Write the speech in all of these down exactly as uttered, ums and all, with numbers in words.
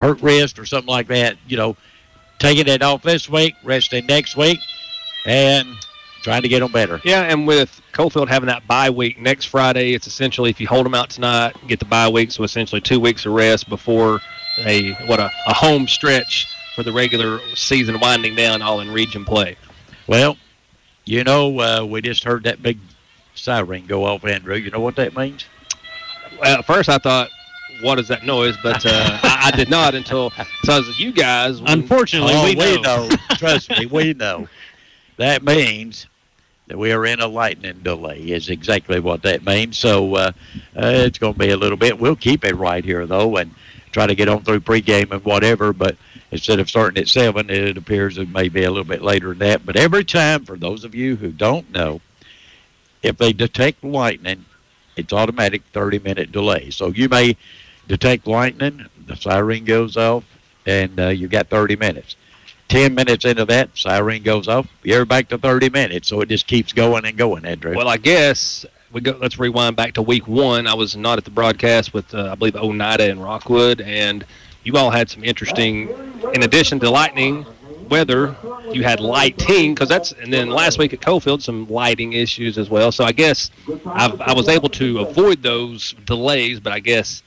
hurt wrist or something like that, you know, taking it off this week, resting next week, and trying to get them better. Yeah, and with Coalfield having that bye week next Friday, it's essentially if you hold them out tonight, get the bye week, so essentially two weeks of rest before a what a, a home stretch for the regular season winding down, all in region play. Well, you know, uh, we just heard that big siren go off, Andrew. You know what that means? Well, at first I thought, what is that noise? But uh, I, I did not until so you guys. When, Unfortunately, oh, we know. we know. Trust me, we know. That means that we are in a lightning delay is exactly what that means. So uh, uh, it's going to be a little bit. We'll keep it right here, though, and try to get on through pregame and whatever. But instead of starting at seven, it appears it may be a little bit later than that. But every time, for those of you who don't know, if they detect lightning, it's automatic thirty-minute delay. So you may detect lightning, the siren goes off, and uh, you got thirty minutes. Ten minutes into that, siren goes off, you're back to thirty minutes. So it just keeps going and going, Andrew. Well, I guess we go. Let's rewind back to week one. I was not at the broadcast with, uh, I believe, Oneida and Rockwood, and you all had some interesting, in addition to lightning, weather, you had lighting, because that's, and then last week at Coalfield, some lighting issues as well. So I guess I've, I was able to avoid those delays, but I guess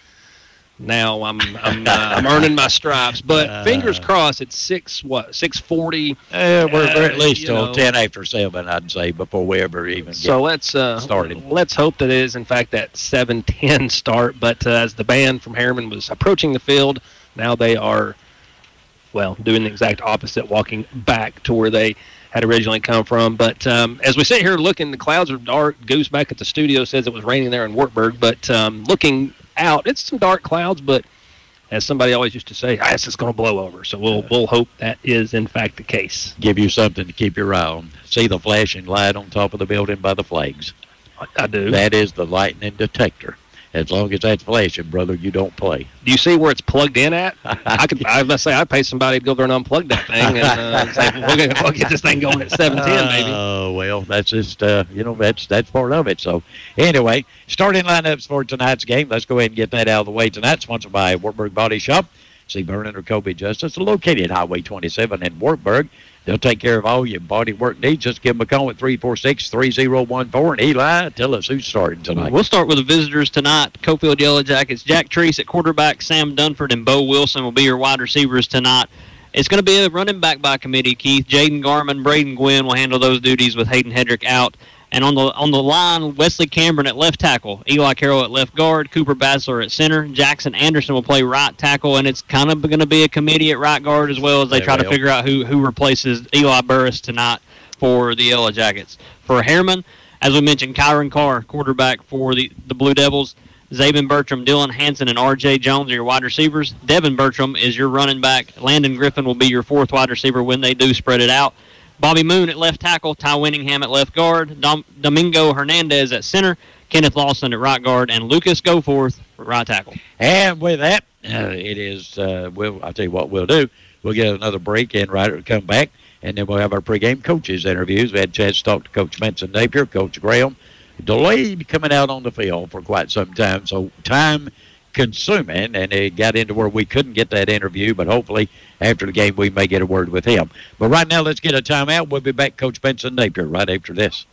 now I'm I'm, uh, I'm earning my stripes. But uh, fingers crossed, it's six what six forty. Uh, we're, we're at uh, least till know. ten after seven, I'd say, before we ever even so get let's uh, started. Let's hope that it is in fact that seven ten start. But uh, as the band from Harriman was approaching the field, now they are, well, doing the exact opposite, walking back to where they had originally come from. But um, as we sit here looking, the clouds are dark. Goose back at the studio says it was raining there in Wartburg. But um, looking out, it's some dark clouds, but as somebody always used to say, ah, it's just going to blow over. So we'll we'll hope that is, in fact, the case. Give you something to keep your eye on. See the flashing light on top of the building by the flags? I, I do. That is the lightning detector. As long as that's flashing, brother, you don't play. Do you see where it's plugged in at? I could. I must say, I'd pay somebody to go there and unplug that thing and uh, say, we'll get, we'll get this thing going at seven ten, baby. Oh, well, that's just, uh, you know, that's that's part of it. So, anyway, starting lineups for tonight's game. Let's go ahead and get that out of the way tonight. Sponsored by Wartburg Body Shop. See Vernon or Kobe Justice, located at Highway twenty-seven in Wartburg. They'll take care of all your body work needs. Just give them a call at three four six, three oh one four. And Eli, tell us who's starting tonight. We'll start with the visitors tonight. Coalfield Yellow Jackets. Jack Treese at quarterback. Sam Dunford and Bo Wilson will be your wide receivers tonight. It's going to be a running back by committee, Keith. Jaden Garman, Braden Gwynn will handle those duties with Hayden Hedrick out. And on the on the line, Wesley Cameron at left tackle, Eli Carroll at left guard, Cooper Basler at center, Jackson Anderson will play right tackle, and it's kind of going to be a committee at right guard as well as they, they try will. to figure out who, who replaces Eli Burris tonight for the Yellow Jackets. For Harriman, as we mentioned, Kyron Carr, quarterback for the, the Blue Devils, Zabin Bertram, Dylan Hanson, and R J Jones are your wide receivers. Devin Bertram is your running back. Landon Griffin will be your fourth wide receiver when they do spread it out. Bobby Moon at left tackle, Ty Winningham at left guard, Dom- Domingo Hernandez at center, Kenneth Lawson at right guard, and Lucas Goforth at right tackle. And with that, uh, it is, uh, we'll, I'll tell you what we'll do. We'll get another break in right to come back, and then we'll have our pregame coaches interviews. We had a chance to talk to Coach Benson Napier, Coach Graham. Delayed coming out on the field for quite some time, so time consuming, and it got into where we couldn't get that interview, but hopefully after the game we may get a word with him. But right now, let's get a timeout. We'll be back, Coach Benson Napier, right after this.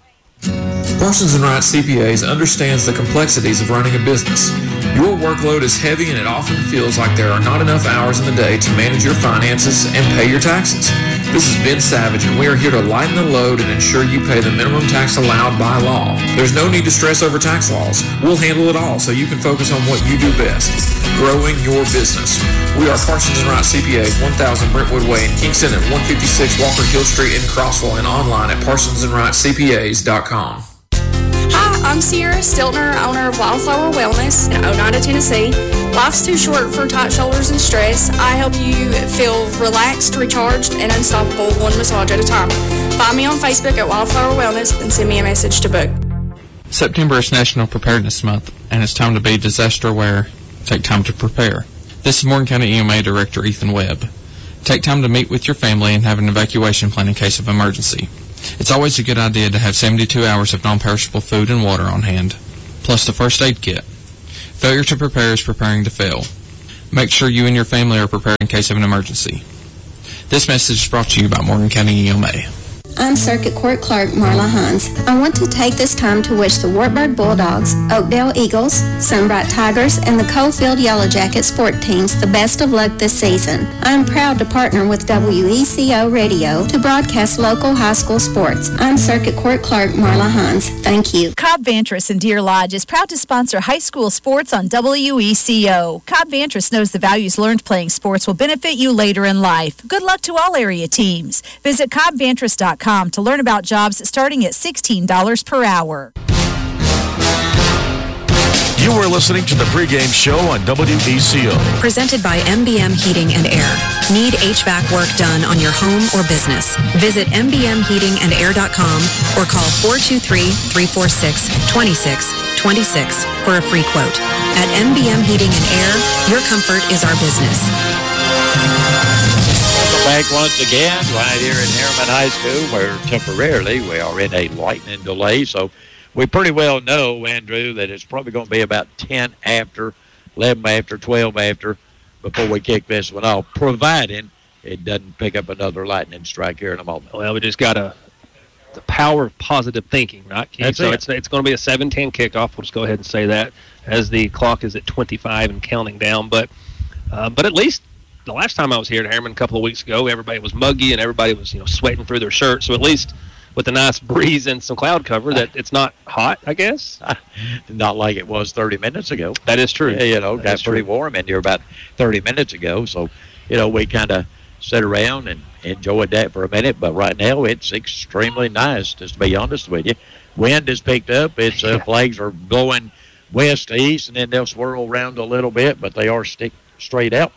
Parsons and Wright C P As understands the complexities of running a business. Your workload is heavy, and it often feels like there are not enough hours in the day to manage your finances and pay your taxes. This is Ben Savage, and we are here to lighten the load and ensure you pay the minimum tax allowed by law. There's no need to stress over tax laws. We'll handle it all so you can focus on what you do best, growing your business. We are Parsons and Wright C P As, one thousand Brentwood Way in Kingston and one fifty-six Walker Hill Street in Crossville, and online at parsons and wright c p as dot com. Hi, I'm Sierra Stiltner, owner of Wildflower Wellness in Oneida, Tennessee. Life's too short for tight shoulders and stress. I help you feel relaxed, recharged, and unstoppable one massage at a time. Find me on Facebook at Wildflower Wellness and send me a message to book. September is National Preparedness Month, and it's time to be disaster aware. Take time to prepare. This is Morgan County E M A Director Ethan Webb. Take time to meet with your family and have an evacuation plan in case of emergency. It's always a good idea to have seventy-two hours of non-perishable food and water on hand, plus the first aid kit. Failure to prepare is preparing to fail. Make sure you and your family are prepared in case of an emergency. This message is brought to you by Morgan County E M A. I'm Circuit Court Clerk Marla Hines. I want to take this time to wish the Wartburg Bulldogs, Oakdale Eagles, Sunbright Tigers, and the Coalfield Yellow Jacket sport teams the best of luck this season. I'm proud to partner with W E C O Radio to broadcast local high school sports. I'm Circuit Court Clerk Marla Hines. Thank you. Cobb Vantris in Deer Lodge is proud to sponsor high school sports on W E C O. Cobb Vantris knows the values learned playing sports will benefit you later in life. Good luck to all area teams. Visit cobb vantris dot com to learn about jobs starting at sixteen dollars per hour. You are listening to the pregame show on W E C O. Presented by M B M Heating and Air. Need H V A C work done on your home or business? Visit m b m heating and air dot com or call four two three, three four six, two six two six for a free quote. At M B M Heating and Air, your comfort is our business. Back once again right here in Harriman High School, where temporarily we are in a lightning delay. So we pretty well know, Andrew, that it's probably going to be about ten after, eleven after, twelve after before we kick this one off, providing it doesn't pick up another lightning strike here in a moment. Well, we just got a the power of positive thinking, right, Keith? That's so it. it's it's going to be a seven ten kickoff. We'll just go ahead and say that as the clock is at twenty-five and counting down. But uh, but at least the last time I was here at Harriman a couple of weeks ago, everybody was muggy and everybody was, you know, sweating through their shirts. So at least with a nice breeze and some cloud cover, that it's not hot, I guess. Not like it was thirty minutes ago. That is true. Yeah, you know, that got pretty true. warm in here about thirty minutes ago. So, you know, we kind of sat around and enjoyed that for a minute. But right now it's extremely nice, just to be honest with you. Wind has picked up. Its uh, flags are blowing west to east, and then they'll swirl around a little bit, but they are stick straight out.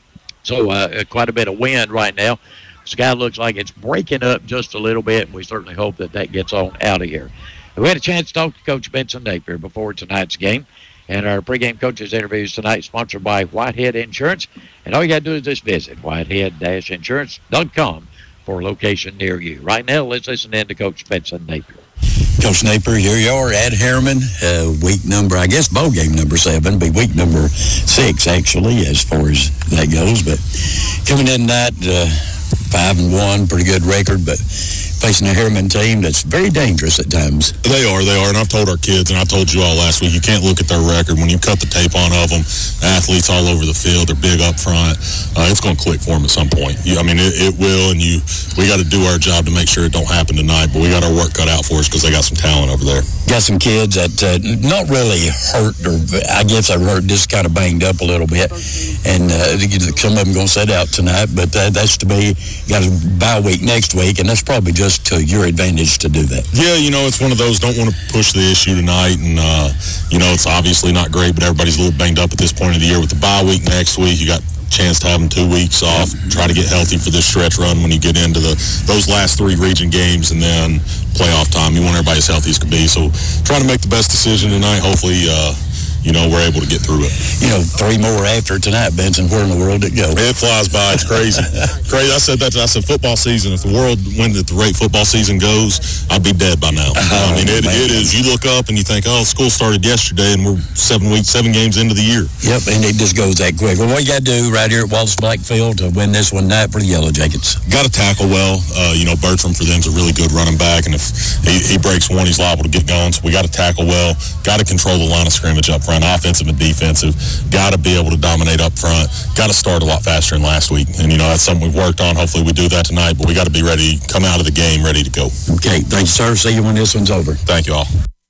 So uh, quite a bit of wind right now. Sky looks like it's breaking up just a little bit, and we certainly hope that that gets on out of here. We had a chance to talk to Coach Benson Napier before tonight's game, and our pregame coaches interviews tonight sponsored by Whitehead Insurance. And all you got to do is just visit whitehead dash insurance dot com for a location near you. Right now, let's listen in to Coach Benson Napier. Coach Napier, here you are at Harriman, uh, week number, I guess, bowl game number seven, be week number six, actually, as far as that goes. But coming in tonight, uh, five and one, pretty good record, but facing a Harriman team that's very dangerous at times. They are, they are, and I've told our kids, and I told you all last week, you can't look at their record. When you cut the tape on of them, athletes all over the field, they're big up front, uh, it's going to click for them at some point. You, I mean, it, it will, and you, we got to do our job to make sure it don't happen tonight, but we got our work cut out for us because they got some talent over there. Got some kids that uh, not really hurt, or I guess they hurt, just kind of banged up a little bit, and uh, some of them going to sit out tonight, but uh, that's to be, got a bye week next week, and that's probably just to your advantage to do that. Yeah, you know, it's one of those, don't want to push the issue tonight, and, uh, you know, it's obviously not great, but everybody's a little banged up at this point of the year. With the bye week next week, you got a chance to have them two weeks off, try to get healthy for this stretch run when you get into the those last three region games, and then playoff time. You want everybody as healthy as could be, so trying to make the best decision tonight. Hopefully, uh, you know, we're able to get through it. You know, three more after tonight, Benson. Where in the world did it go? It flies by. It's crazy. Crazy. I said that. I said football season. If the world went at the rate football season goes, I'd be dead by now. Oh, I mean, it, it is. You look up and you think, oh, school started yesterday, and we're seven weeks, seven games into the year. Yep, and it just goes that quick. Well, what you got to do right here at Wallace Blackfield to win this one tonight for the Yellow Jackets? Got to tackle well. Uh, you know, Bertram for them is a really good running back, and if he, he breaks one, he's liable to get going. So we got to tackle well. Got to control the line of scrimmage up front, offensive and defensive. Defensive, got to be able to dominate up front, got to start a lot faster than last week. And, you know, that's something we've worked on. Hopefully we do that tonight, but we got to be ready, come out of the game ready to go. Okay, thanks, sir. See you when this one's over. Thank you all.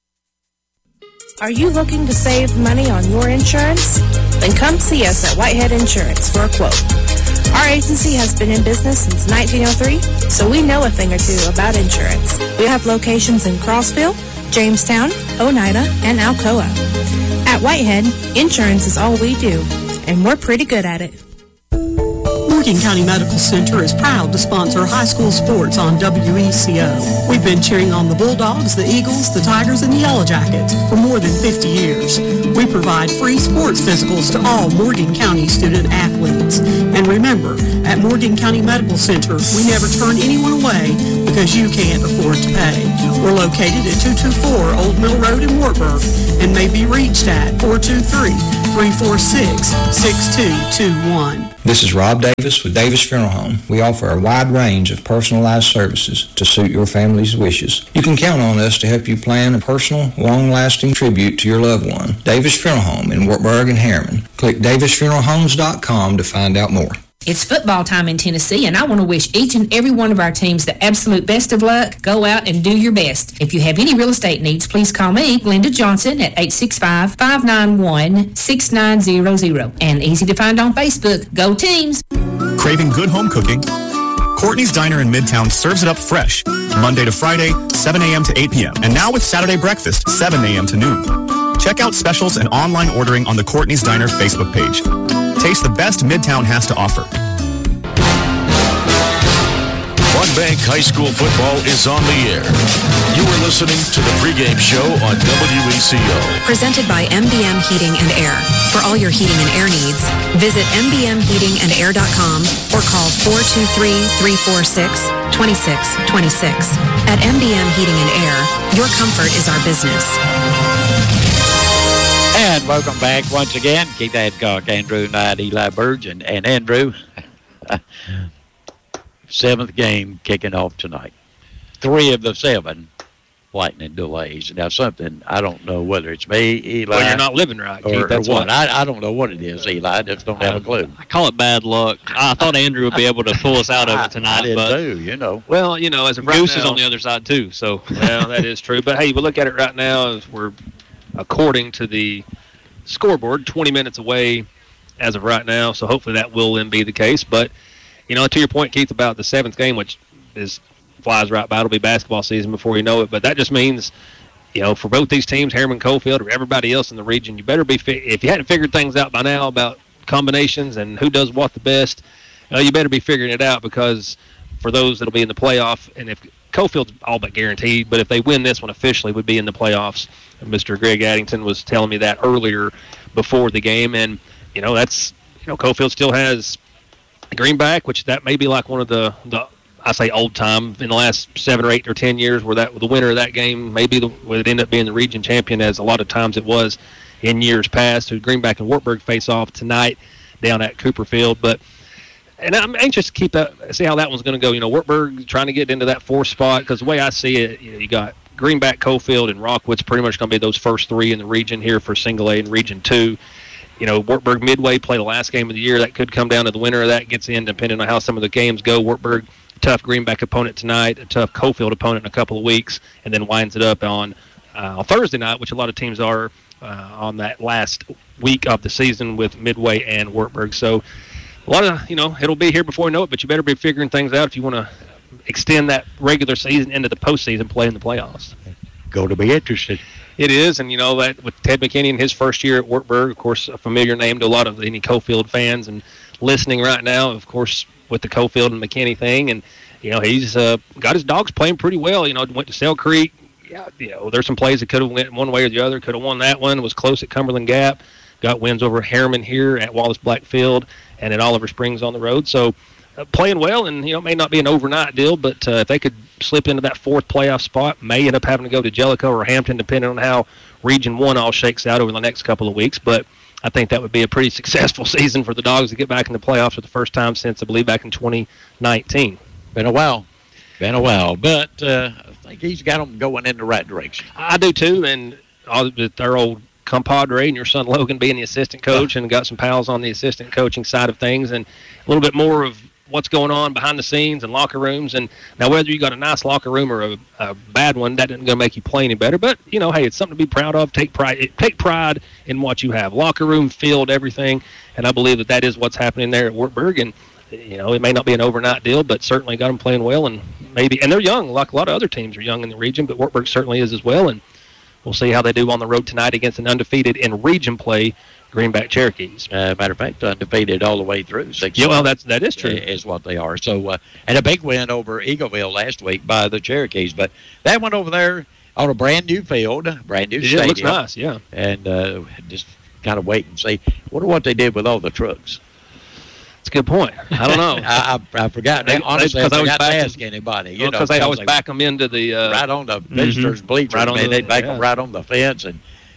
Are you looking to save money on your insurance? Then come see us at Whitehead Insurance for a quote. Our agency has been in business since nineteen oh three, so we know a thing or two about insurance. We have locations in Crossville, Jamestown, Oneida, and Alcoa. At Whitehead, insurance is all we do, and we're pretty good at it. Morgan County Medical Center is proud to sponsor high school sports on W E C O. We've been cheering on the Bulldogs, the Eagles, the Tigers, and the Yellow Jackets for more than fifty years. We provide free sports physicals to all Morgan County student athletes. And remember, at Morgan County Medical Center, we never turn anyone away because you can't afford to pay. We're located at two two four Old Mill Road in Wartburg and may be reached at four two three, three four six, six two two one. This is Rob Davis with Davis Funeral Home. We offer a wide range of personalized services to suit your family's wishes. You can count on us to help you plan a personal, long-lasting tribute to your loved one. Davis Funeral Home in Wartburg and Harriman. Click davis funeral homes dot com to find out more. It's football time in Tennessee, and I want to wish each and every one of our teams the absolute best of luck. Go out and do your best. If you have any real estate needs, please call me, Glenda Johnson, at eight six five, five nine one, six nine zero zero. And easy to find on Facebook. Go Teams! Craving good home cooking? Courtney's Diner in Midtown serves it up fresh, Monday to Friday, seven a.m. to eight p.m. And now with Saturday breakfast, seven a.m. to noon. Check out specials and online ordering on the Courtney's Diner Facebook page. Taste the best Midtown has to offer. One Bank High School football is on the air. You are listening to the pregame show on W E C O. Presented by M B M Heating and Air. For all your heating and air needs, visit m b m heating and air dot com or call four two three, three four six, two six two six. At M B M Heating and Air, your comfort is our business. And welcome back once again. Keith Adcock, Andrew Knight, Eli Burge, and, and Andrew. Seventh game kicking off tonight. Three of the seven lightning delays. Now, something, I don't know whether it's me, Eli. Well, you're not living right, or, Keith. That's or what. what. I, I don't know what it is, Eli. I just don't have a clue. I call it bad luck. I thought Andrew would be able to pull us out of it tonight. I, I did but too, you know. Well, you know, as of right Goose now, is on the other side, too. So, well, that is true. But, hey, we look at it right now as we're, according to the scoreboard, twenty minutes away as of right now. So, hopefully that will then be the case. But, you know, to your point, Keith, about the seventh game, which is flies right by. It'll be basketball season before you know it. But that just means, you know, for both these teams, Harriman, Cofield, or everybody else in the region, you better be fi- if you hadn't figured things out by now about combinations and who does what the best, uh, you better be figuring it out, because for those that'll be in the playoff, and if Cofield's all but guaranteed, but if they win this one officially, would be in the playoffs. And Mister Greg Addington was telling me that earlier before the game, and you know that's you know Cofield still has Greenback, which that may be like one of the, the I say old time in the last seven or eight or ten years, where that the winner of that game maybe the would end up being the region champion, as a lot of times it was in years past. So Greenback and Wartburg face off tonight down at Cooperfield, but and I'm anxious to keep that see how that one's going to go. You know, Wartburg trying to get into that fourth spot, because the way I see it, you know, you got Greenback, Cofield, and Rockwood's pretty much going to be those first three in the region here for Single A and Region Two. You know, Wartburg Midway play the last game of the year. That could come down to the winner of that gets in, depending on how some of the games go. Wartburg, tough Greenback opponent tonight, a tough Cofield opponent in a couple of weeks, and then winds it up on, uh, on Thursday night, which a lot of teams are uh, on that last week of the season with Midway and Wartburg. So a lot of, you know, it'll be here before you know it, but you better be figuring things out if you want to extend that regular season into the postseason play in the playoffs. Going to be interesting. It is, and you know that with Ted McKinney in his first year at Wartburg, of course, a familiar name to a lot of any Cofield fans and listening right now, of course, with the Cofield and McKinney thing, and you know he's uh, got his dogs playing pretty well. You know, went to Sale Creek. Yeah, you know, there's some plays that could have went one way or the other. Could have won that one. Was close at Cumberland Gap. Got wins over Harriman here at Wallace Blackfield and at Oliver Springs on the road. So uh, playing well, and you know, it may not be an overnight deal, but uh, if they could slip into that fourth playoff spot, may end up having to go to Jellicoe or Hampton, depending on how Region One all shakes out over the next couple of weeks. But I think that would be a pretty successful season for the Dogs to get back in the playoffs for the first time since, I believe, back in twenty nineteen. Been a while. Been a while. But uh, I think he's got them going in the right direction. I do, too. And all, with our old compadre and your son Logan being the assistant coach, and got some pals on the assistant coaching side of things, and a little bit more of what's going on behind the scenes and locker rooms. And now whether you got a nice locker room or a, a bad one, that isn't going to make you play any better. But, you know, hey, it's something to be proud of. Take pride take pride in what you have. Locker room, field, everything. And I believe that that is what's happening there at Wartburg. And, you know, it may not be an overnight deal, but certainly got them playing well. And maybe, and they're young, like a lot of other teams are young in the region, but Wartburg certainly is as well. And we'll see how they do on the road tonight against an undefeated in region play, Greenback Cherokees. Uh, matter of fact, undefeated all the way through. Six yeah, well, that's, that is true. Is what they are. So, uh, and a big win over Eagleville last week by the Cherokees. But that one over there on a brand new field, brand new yeah, stadium. It looks nice, yeah. And uh, just kind of wait and see. Wonder what they did with all the trucks. That's a good point. I don't know. I, I, I forgot. They, Honestly, I forgot to ask them, anybody. You well, know, because they always they, back them into the... Uh, right on the visitors' mm-hmm. bleachers. Right man, the, they'd back yeah. them right on the fence. And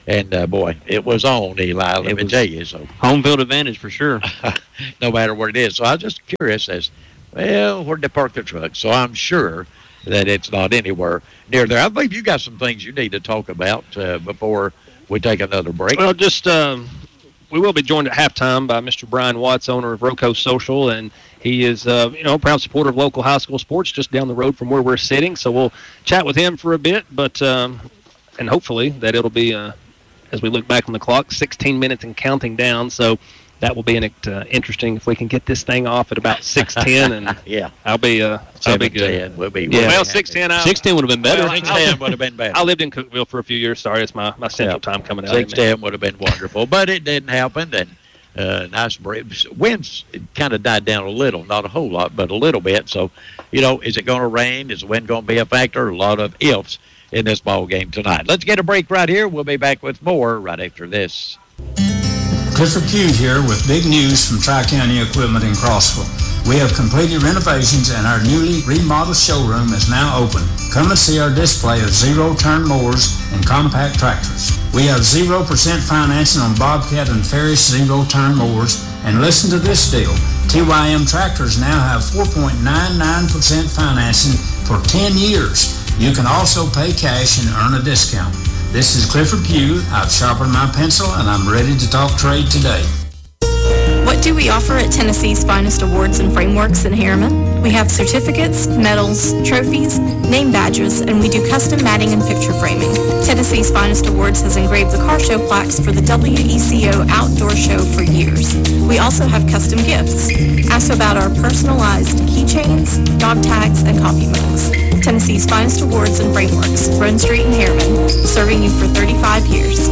And, uh, boy, it was on, Eli, let me tell you. So. Home field advantage for sure. No matter what it is. So I was just curious as, well, where'd they park the truck? So I'm sure that it's not anywhere near there. I believe you got some things you need to talk about uh, before we take another break. Well, just um, we will be joined at halftime by Mister Brian Watts, owner of Roco Social, and he is, uh, you know, a proud supporter of local high school sports just down the road from where we're sitting. So we'll chat with him for a bit, but um, and hopefully that it'll be, uh, as we look back on the clock, sixteen minutes and counting down. So that will be an, uh, interesting if we can get this thing off at about six ten, and yeah, I'll be uh, I'll be good. We'll be yeah, well, six ten. Six ten would have been better. Well, six ten would have been better. I lived in Cookeville for a few years. Sorry, it's my my central yeah. time coming out. Six ten would have been wonderful, but it didn't happen. And uh, nice break. Winds kind of died down a little, not a whole lot, but a little bit. So, you know, is it going to rain? Is the wind going to be a factor? A lot of ifs in this ball game tonight. Let's get a break right here. We'll be back with more right after this. Clifford Pugh here with big news from Tri-County Equipment in Crossville. We have completed renovations and our newly remodeled showroom is now open. Come and see our display of zero-turn mowers and compact tractors. We have zero percent financing on Bobcat and Ferris zero-turn mowers. And listen to this deal. T Y M tractors now have four point nine nine percent financing for ten years. You can also pay cash and earn a discount. This is Clifford Pugh. I've sharpened my pencil and I'm ready to talk trade today. What do we offer at Tennessee's Finest Awards and Frameworks in Harriman? We have certificates, medals, trophies, name badges, and we do custom matting and picture framing. Tennessee's Finest Awards has engraved the car show plaques for the W E C O outdoor show for years. We also have custom gifts. Ask about our personalized keychains, dog tags, and coffee mugs. Tennessee's Finest Awards and Frameworks, Run Street in Harriman, serving you for thirty-five years.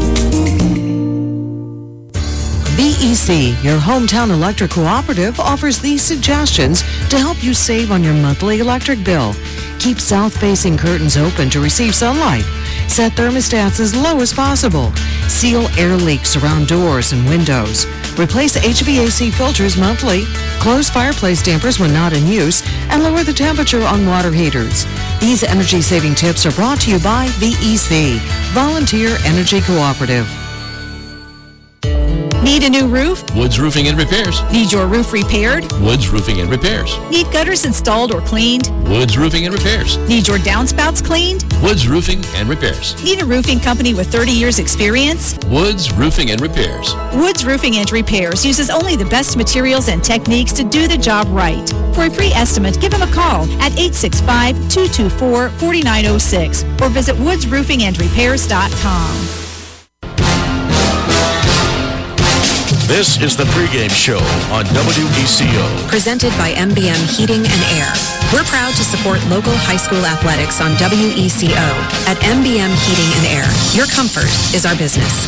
V E C, your hometown electric cooperative, offers these suggestions to help you save on your monthly electric bill. Keep south-facing curtains open to receive sunlight. Set thermostats as low as possible. Seal air leaks around doors and windows. Replace H V A C filters monthly. Close fireplace dampers when not in use. And lower the temperature on water heaters. These energy-saving tips are brought to you by V E C, Volunteer Energy Cooperative. Need a new roof? Woods Roofing and Repairs. Need your roof repaired? Woods Roofing and Repairs. Need gutters installed or cleaned? Woods Roofing and Repairs. Need your downspouts cleaned? Woods Roofing and Repairs. Need a roofing company with thirty years experience? Woods Roofing and Repairs. Woods Roofing and Repairs uses only the best materials and techniques to do the job right. For a free estimate, give them a call at eight six five, two two four, four nine zero six or visit woods roofing and repairs dot com. This is the pregame show on W E C O. Presented by M B M Heating and Air. We're proud to support local high school athletics on W E C O. At M B M Heating and Air, your comfort is our business.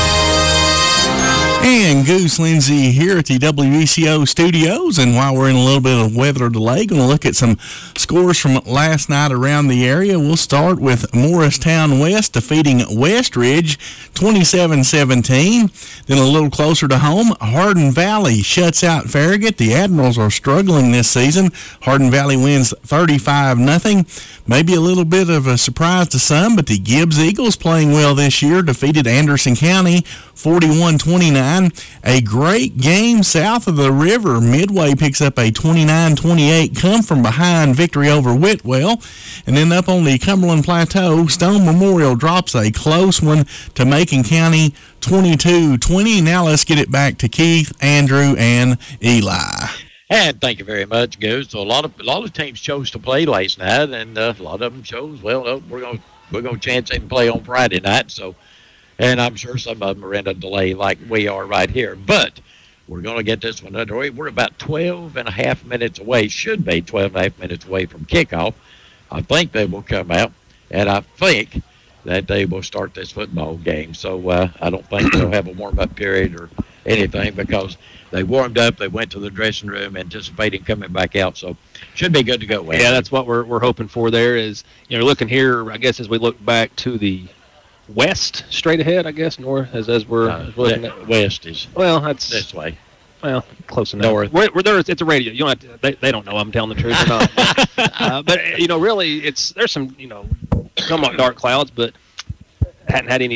And Goose Lindsay here at the W E C O studios, and while we're in a little bit of weather delay, going to look at some scores from last night around the area. We'll start with Morristown West defeating Westridge twenty-seven seventeen. Then a little closer to home, Hardin Valley shuts out Farragut. The Admirals are struggling this season. Hardin Valley wins thirty-five nothing. Maybe a little bit of a surprise to some, but the Gibbs Eagles playing well this year defeated Anderson County forty-one twenty-nine. A great game south of the river. Midway picks up a twenty-nine twenty-eight come-from-behind victory over Whitwell. And then up on the Cumberland Plateau, Stone Memorial drops a close one to Macon County twenty-two twenty. Now let's get it back to Keith, Andrew, and Eli. And thank you very much, Goose. So a lot of a lot of teams chose to play last night, and uh, a lot of them chose, well, uh, we're going we're going to chance it and play on Friday night. So. And I'm sure some of them are in a delay like we are right here. But we're going to get this one underway. We're about twelve and a half minutes away, should be twelve and a half minutes away from kickoff. I think they will come out, and I think that they will start this football game. So uh, I don't think they'll have a warm-up period or anything because they warmed up, they went to the dressing room anticipating coming back out. So should be good to go. Yeah, that's what we're we're hoping for there is, you know, looking here, I guess, as we look back to the west, straight ahead, I guess, north, as, as we're uh, looking at. West is well, that's this way. Well, close enough. North. We're, we're there. It's a radio. You don't have to, they, they don't know I'm telling the truth or not. uh, but, you know, really, it's there's some, you know, somewhat dark clouds, but hadn't had any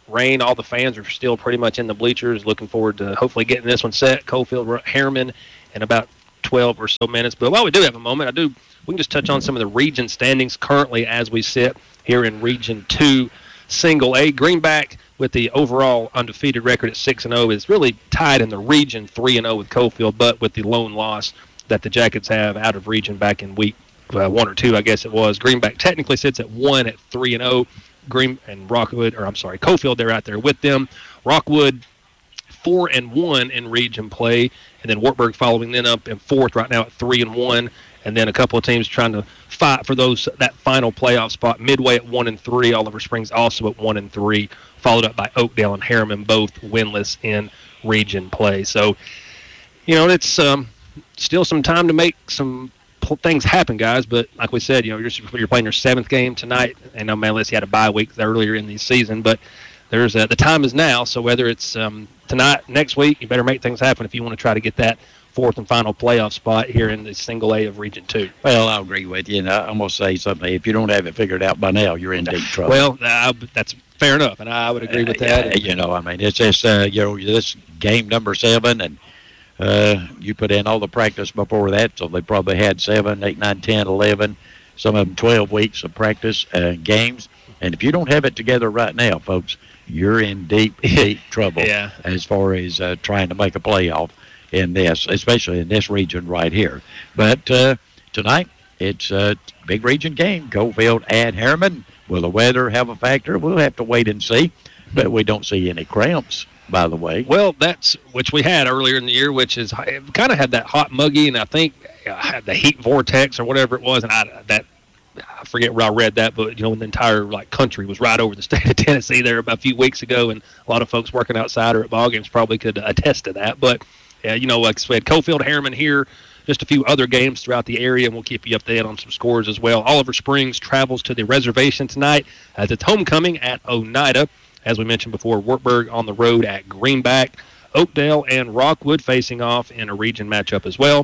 rain. All the fans are still pretty much in the bleachers. Looking forward to hopefully getting this one set. Cofield Harriman in about twelve or so minutes. But while we do have a moment, I do we can just touch on some of the region standings currently as we sit here in Region two, Single A. Greenback, with the overall undefeated record at six and oh, is really tied in the region three and oh with Cofield, but with the lone loss that the Jackets have out of region back in week uh, one or two, I guess it was. Greenback technically sits at one at three and oh. Green and Rockwood, or I'm sorry, Cofield, they're out there with them. Rockwood four and one in region play, and then Wartburg following them up in fourth right now at three and one, and then a couple of teams trying to fight for those that final playoff spot. Midway at one and three, Oliver Springs also at one and three, followed up by Oakdale and Harriman, both winless in region play. So, you know, it's um, still some time to make some things happen, guys, but like we said, you know, you're, you're playing your seventh game tonight, and no man, unless you had a bye week earlier in the season, but there's a, the time is now, so whether it's um, tonight, next week, you better make things happen if you want to try to get that fourth and final playoff spot here in the Single A of Region two. Well, I agree with you, and I'm going to say something. If you don't have it figured out by now, you're in deep trouble. Well, uh, that's fair enough, and I would agree with that. Uh, you know, I mean, it's just, uh, you know, this game number seven, and Uh, you put in all the practice before that, so they probably had seven, eight, nine, ten, eleven, some of them twelve weeks of practice uh, games. And if you don't have it together right now, folks, you're in deep, deep trouble yeah. as far as uh, trying to make a playoff in this, especially in this region right here. But uh, tonight, it's a big region game, Cofield at Harriman. Will the weather have a factor? We'll have to wait and see, but we don't see any cramps, by the way. Well, that's which we had earlier in the year, which is kind of had that hot, muggy, and I think uh, had the heat vortex or whatever it was, and I that I forget where I read that, but you know, the entire like country was right over the state of Tennessee there about a few weeks ago, and a lot of folks working outside or at ball games probably could attest to that. But yeah, you know, like I said, Cofield, Harriman here, just a few other games throughout the area, and we'll keep you updated on some scores as well. Oliver Springs travels to the reservation tonight as it's homecoming at Oneida. As we mentioned before, Wartburg on the road at Greenback. Oakdale and Rockwood facing off in a region matchup as well.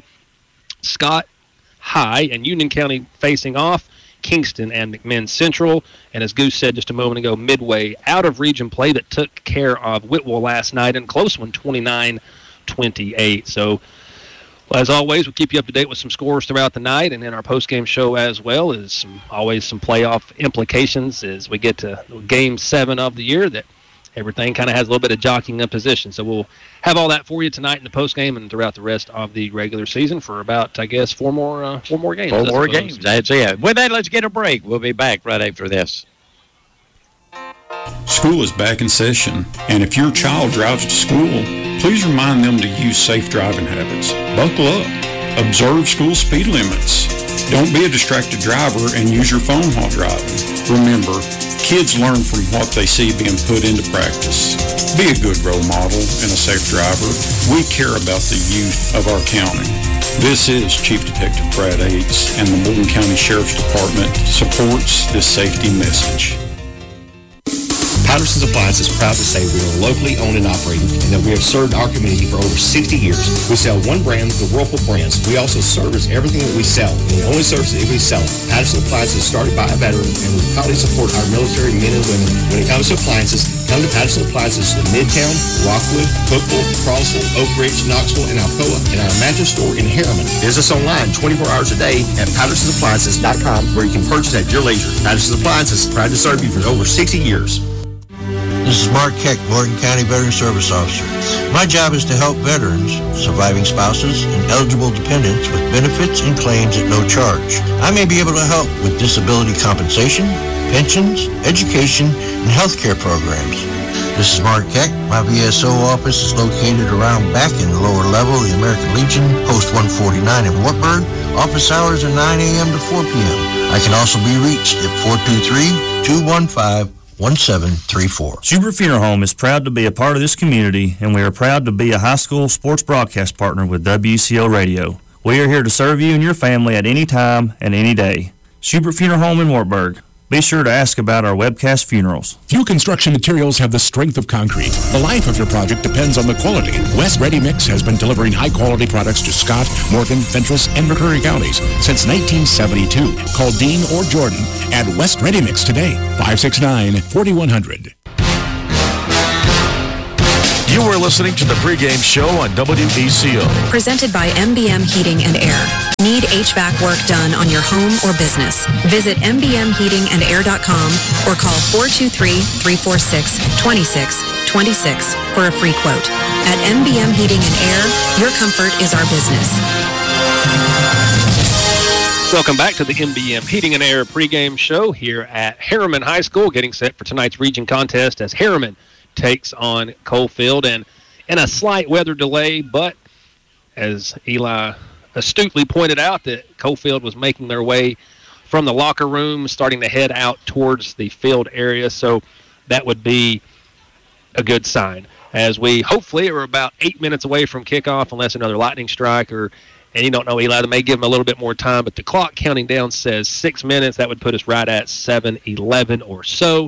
Scott High and Union County facing off. Kingston and McMinn Central. And as Goose said just a moment ago, Midway out of region play that took care of Whitwell last night in a close one, twenty-nine twenty-eight. So, well, as always, we'll keep you up to date with some scores throughout the night, and in our post-game show as well is some, always some playoff implications as we get to Game seven of the year that everything kind of has a little bit of jockeying up position. So we'll have all that for you tonight in the post-game and throughout the rest of the regular season for about, I guess, four more uh, four more games. Four more games, that's it. With that, let's get a break. We'll be back right after this. School is back in session, and if your child drives to school, please remind them to use safe driving habits. Buckle up. Observe school speed limits. Don't be a distracted driver and use your phone while driving. Remember, kids learn from what they see being put into practice. Be a good role model and a safe driver. We care about the youth of our county. This is Chief Detective Brad Yates, and the Morgan County Sheriff's Department supports this safety message. Patterson's Appliance is proud to say we are locally owned and operated and that we have served our community for over sixty years. We sell one brand, the Whirlpool brands. We also service everything that we sell, and we only service it if we sell it. Patterson Appliances is started by a veteran, and we proudly support our military men and women. When it comes to appliances, come to Patterson Appliances in Midtown, Rockwood, Cookville, Crossville, Oak Ridge, Knoxville, and Alcoa, and our mattress store in Harriman. Visit us online twenty-four hours a day at pattersons appliances dot com, where you can purchase at your leisure. Patterson's Appliances, proud to serve you for over sixty years. This is Mark Keck, Morgan County Veteran Service Officer. My job is to help veterans, surviving spouses, and eligible dependents with benefits and claims at no charge. I may be able to help with disability compensation, pensions, education, and health care programs. This is Mark Keck. My V S O office is located around back in the lower level of the American Legion, Post one forty-nine in Wartburg. Office hours are nine a.m. to four p.m. I can also be reached at four two three, two one five, one seven three four. Schubert Funeral Home is proud to be a part of this community, and we are proud to be a high school sports broadcast partner with W C O Radio. We are here to serve you and your family at any time and any day. Schubert Funeral Home in Wartburg. Be sure to ask about our webcast funerals. Few construction materials have the strength of concrete. The life of your project depends on the quality. West Ready Mix has been delivering high-quality products to Scott, Morgan, Fentress, and McCurry counties since nineteen seventy-two. Call Dean or Jordan at West Ready Mix today, five six nine, four one zero zero. You were listening to the pregame show on W E C O. Presented by M B M Heating and Air. Need H V A C work done on your home or business? Visit m b m heating and air dot com or call four two three, three four six, two six two six for a free quote. At M B M Heating and Air, your comfort is our business. Welcome back to the M B M Heating and Air pregame show here at Harriman High School, getting set for tonight's region contest as Harriman takes on Coalfield. And in a slight weather delay, but as Eli astutely pointed out, that Coalfield was making their way from the locker room, starting to head out towards the field area. So that would be a good sign. As we hopefully are about eight minutes away from kickoff, unless another lightning strike or, and you don't know, Eli, they may give them a little bit more time, but the clock counting down says six minutes. That would put us right at seven eleven or so.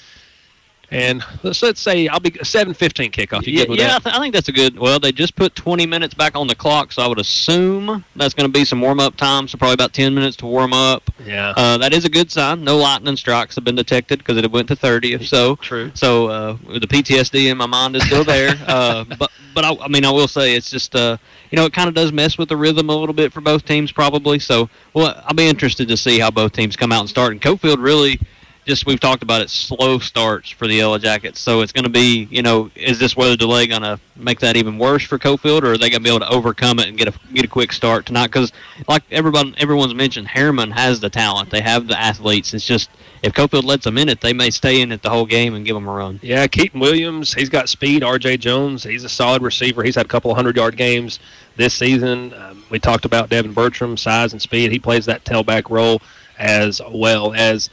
And let's, let's say I'll be seven fifteen kickoff. You yeah, good with yeah that? I, th- I think that's a good. Well, they just put twenty minutes back on the clock, so I would assume that's going to be some warm-up time, so probably about ten minutes to warm up. Yeah. Uh, that is a good sign. No lightning strikes have been detected because it went to thirty. So true. So uh, the P T S D in my mind is still there. uh, but but I, I mean, I will say it's just uh, you know, it kind of does mess with the rhythm a little bit for both teams probably. So well, I'll be interested to see how both teams come out and start. And Coalfield really. Just we've talked about it, slow starts for the Yellow Jackets. So it's going to be, you know, is this weather delay going to make that even worse for Coalfield, or are they going to be able to overcome it and get a get a quick start tonight? Because like everybody, everyone's mentioned, Harriman has the talent. They have the athletes. It's just if Coalfield lets them in it, they may stay in it the whole game and give them a run. Yeah, Keaton Williams, he's got speed. R J Jones, he's a solid receiver. He's had a couple of hundred-yard games this season. Um, we talked about Devin Bertram, size and speed. He plays that tailback role as well as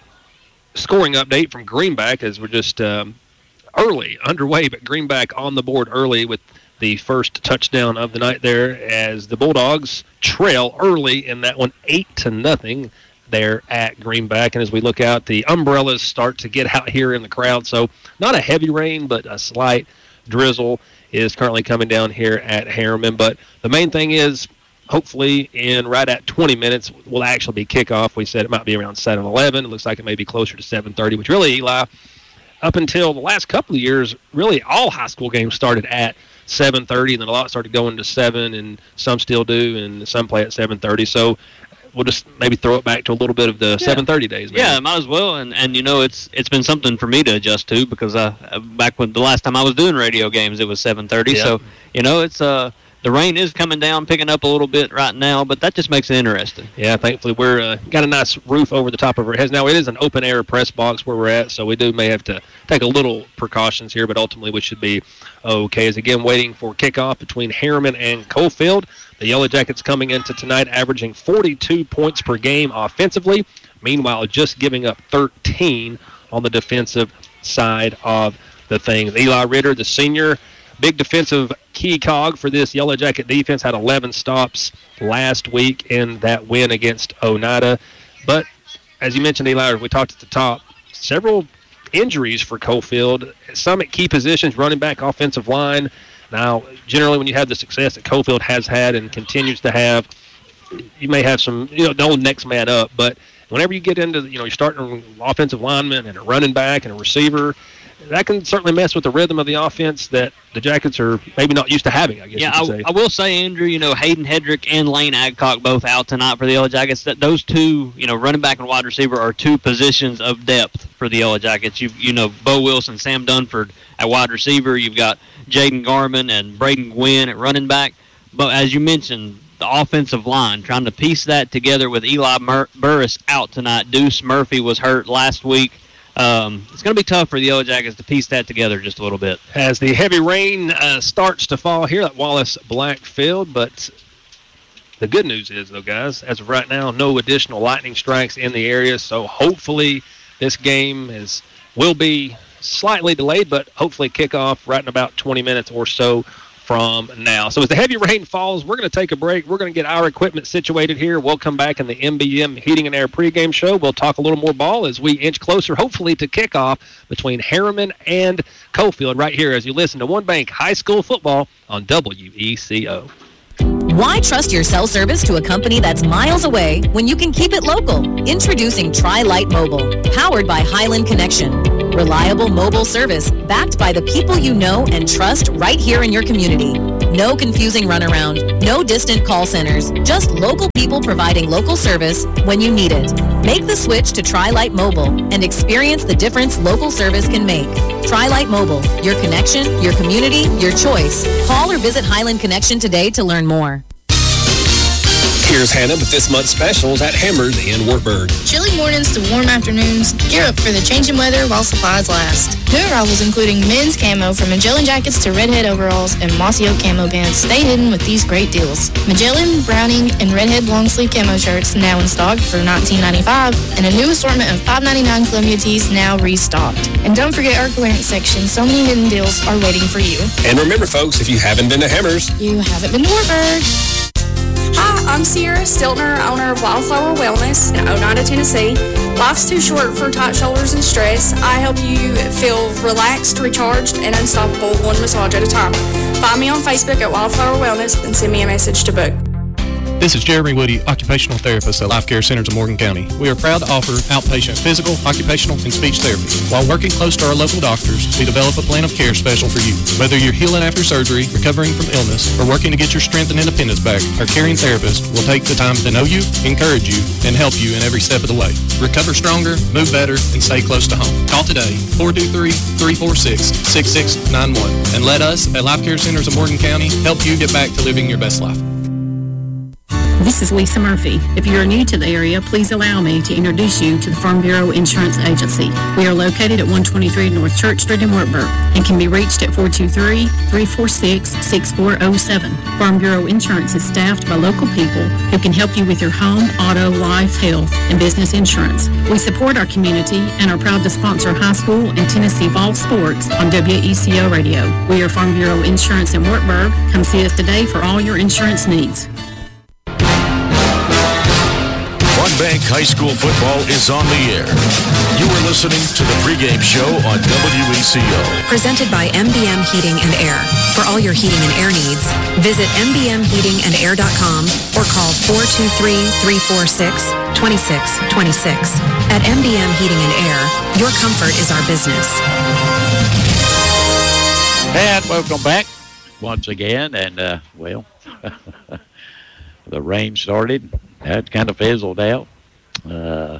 scoring update from Greenback as we're just um, early underway, but Greenback on the board early with the first touchdown of the night there as the Bulldogs trail early in that one eight to nothing there at Greenback. And as we look out, the umbrellas start to get out here in the crowd. So not a heavy rain, but a slight drizzle is currently coming down here at Harriman. But the main thing is, hopefully in right at twenty minutes will actually be kickoff. We said it might be around seven eleven. It looks like it may be closer to seven thirty, which really, Eli, up until the last couple of years, really all high school games started at seven thirty, and then a lot started going to seven, and some still do, and some play at seven thirty. So we'll just maybe throw it back to a little bit of the yeah. seven thirty days. Maybe. Yeah, might as well. And, and you know, it's it's been something for me to adjust to because I, back when the last time I was doing radio games, it was seven thirty. Yeah. So, you know, it's uh, the rain is coming down, picking up a little bit right now, but that just makes it interesting. Yeah, thankfully we're uh, got a nice roof over the top of our heads. Now, it is an open-air press box where we're at, so we do may have to take a little precautions here, but ultimately we should be okay. As again, waiting for kickoff between Harriman and Coalfield. The Yellow Jackets coming into tonight averaging forty-two points per game offensively, meanwhile just giving up thirteen on the defensive side of the things. Eli Ritter, the senior, big defensive key cog for this Yellow Jacket defense, had eleven stops last week in that win against Oneida. But as you mentioned, Eli, we talked at the top, several injuries for Coalfield, some at key positions, running back, offensive line. Now, generally when you have the success that Coalfield has had and continues to have, you may have some, you know, the old next man up. But whenever you get into, you know, you're starting an offensive lineman and a running back and a receiver, that can certainly mess with the rhythm of the offense that the Jackets are maybe not used to having, I guess yeah, you could I, say. I will say, Andrew, you know, Hayden Hedrick and Lane Adcock both out tonight for the Yellow Jackets. That those two, you know, running back and wide receiver are two positions of depth for the Yellow Jackets. You you know, Bo Wilson, Sam Dunford at wide receiver. You've got Jaden Garman and Braden Gwynn at running back. But as you mentioned, the offensive line, trying to piece that together with Eli Mur- Burris out tonight. Deuce Murphy was hurt last week. Um, it's going to be tough for the Yellow Jackets to piece that together just a little bit. As the heavy rain uh, starts to fall here at Wallace Blackfield, but the good news is, though, guys, as of right now, no additional lightning strikes in the area, so hopefully this game is will be slightly delayed, but hopefully kick off right in about twenty minutes or so from now. So as the heavy rain falls, we're going to take a break. We're going to get our equipment situated here. We'll come back in the M B M Heating and Air pregame show. We'll talk a little more ball as we inch closer, hopefully, to kickoff between Harriman and Coalfield right here as you listen to One Bank High School Football on W E C O. Why trust your cell service to a company that's miles away when you can keep it local? Introducing Tri-Lite Mobile, powered by Highland Connection. Reliable mobile service backed by the people you know and trust right here in your community. No confusing runaround, no distant call centers, just local people providing local service when you need it. Make the switch to Tri-Lite Mobile and experience the difference local service can make. Tri-Lite Mobile, your connection, your community, your choice. Call or visit Highland Connection today to learn more. Here's Hannah with this month's specials at Hammers in Wartburg. Chilly mornings to warm afternoons, gear up for the changing weather while supplies last. New arrivals including men's camo from Magellan jackets to redhead overalls and mossy oak camo pants. Stay hidden with these great deals. Magellan, Browning, and redhead long sleeve camo shirts now in stock for nineteen ninety-five dollars, and a new assortment of five ninety-nine Columbia tees now restocked. And don't forget our clearance section. So many hidden deals are waiting for you. And remember, folks, if you haven't been to Hammers, you haven't been to Wartburg. Hi, I'm Sierra Stiltner, owner of Wildflower Wellness in Oneida, Tennessee. Life's too short for tight shoulders and stress. I help you feel relaxed, recharged, and unstoppable one massage at a time. Find me on Facebook at Wildflower Wellness and send me a message to book. This is Jeremy Woody, occupational therapist at Life Care Centers of Morgan County. We are proud to offer outpatient physical, occupational, and speech therapy. While working close to our local doctors, we develop a plan of care special for you. Whether you're healing after surgery, recovering from illness, or working to get your strength and independence back, our caring therapist will take the time to know you, encourage you, and help you in every step of the way. Recover stronger, move better, and stay close to home. Call today, four two three, three four six, six six nine one, and let us at Life Care Centers of Morgan County help you get back to living your best life. This is Lisa Murphy. If you are new to the area, please allow me to introduce you to the Farm Bureau Insurance Agency. We are located at one twenty-three North Church Street in Wartburg and can be reached at four two three, three four six, six four zero seven. Farm Bureau Insurance is staffed by local people who can help you with your home, auto, life, health, and business insurance. We support our community and are proud to sponsor high school and Tennessee Vol sports on W E C O Radio. We are Farm Bureau Insurance in Wartburg. Come see us today for all your insurance needs. One Bank High School football is on the air. You are listening to the pregame show on W E C O. Presented by M B M Heating and Air. For all your heating and air needs, visit m b m heating and air dot com or call four two three, three four six, two six two six. At M B M Heating and Air, your comfort is our business. And welcome back once again. And, uh, well, the rain started. That kind of fizzled out. Uh,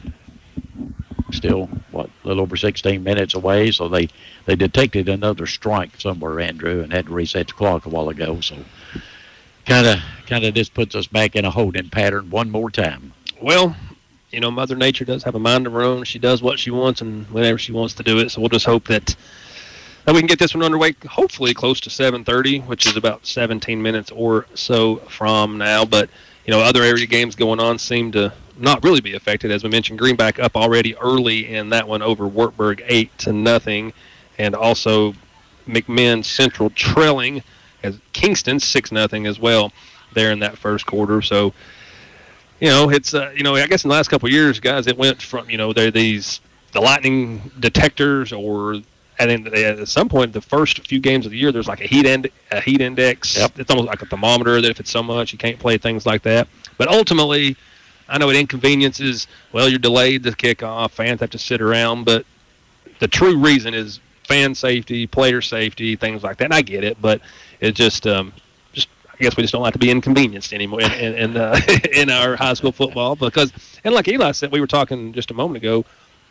still, what, a little over sixteen minutes away, so they, they detected another strike somewhere, Andrew, and had to reset the clock a while ago. So kind of kind of just puts us back in a holding pattern one more time. Well, you know, Mother Nature does have a mind of her own. She does what she wants and whenever she wants to do it, so we'll just hope that, that we can get this one underway, hopefully close to seven thirty, which is about seventeen minutes or so from now. But you know, other area games going on seem to not really be affected. As we mentioned, Greenback up already early in that one over Wartburg, eight to nothing, and also McMinn Central trailing as Kingston six nothing as well there in that first quarter. So, you know, it's uh, you know, I guess in the last couple of years, guys, it went from, you know, they're these the lightning detectors, or and then at some point, the first few games of the year, there's like a heat end, a heat index. Yep. It's almost like a thermometer that if it's so much, you can't play things like that. But ultimately, I know it inconveniences, well, you're delayed the kickoff, fans have to sit around, but the true reason is fan safety, player safety, things like that. And I get it, but it just, um, just I guess we just don't like to be inconvenienced anymore in, in, in, uh, in our high school football. Because, and like Eli said, we were talking just a moment ago,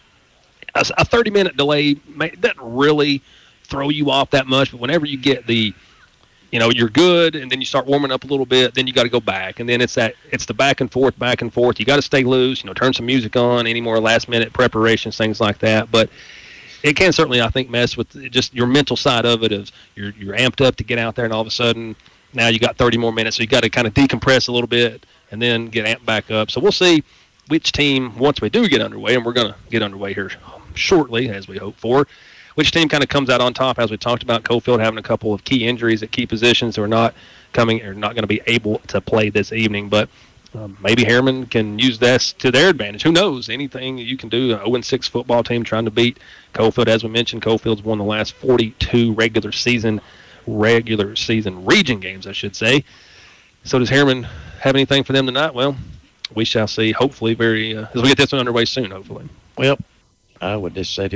a thirty-minute delay doesn't really throw you off that much, but whenever you get the, you know, you're good, and then you start warming up a little bit, then you got to go back, and then it's that it's the back and forth, back and forth. You got to stay loose, you know, turn some music on, any more last-minute preparations, things like that. But it can certainly, I think, mess with just your mental side of it. Is you're you're amped up to get out there, and all of a sudden now you got thirty more minutes, so you got to kind of decompress a little bit and then get amped back up. So we'll see which team, once we do get underway, and we're going to get underway here shortly, as we hope for, which team kind of comes out on top. As we talked about, Cofield having a couple of key injuries at key positions, who are not coming or not going to be able to play this evening. But um, maybe Harriman can use this to their advantage. Who knows? Anything you can do. An oh and six football team trying to beat Cofield. As we mentioned, Cofield's won the last forty-two regular season, regular season region games, I should say. So does Harriman have anything for them tonight? Well, we shall see. Hopefully, very uh, as we get this one underway soon. Hopefully. Well, I would just sit here and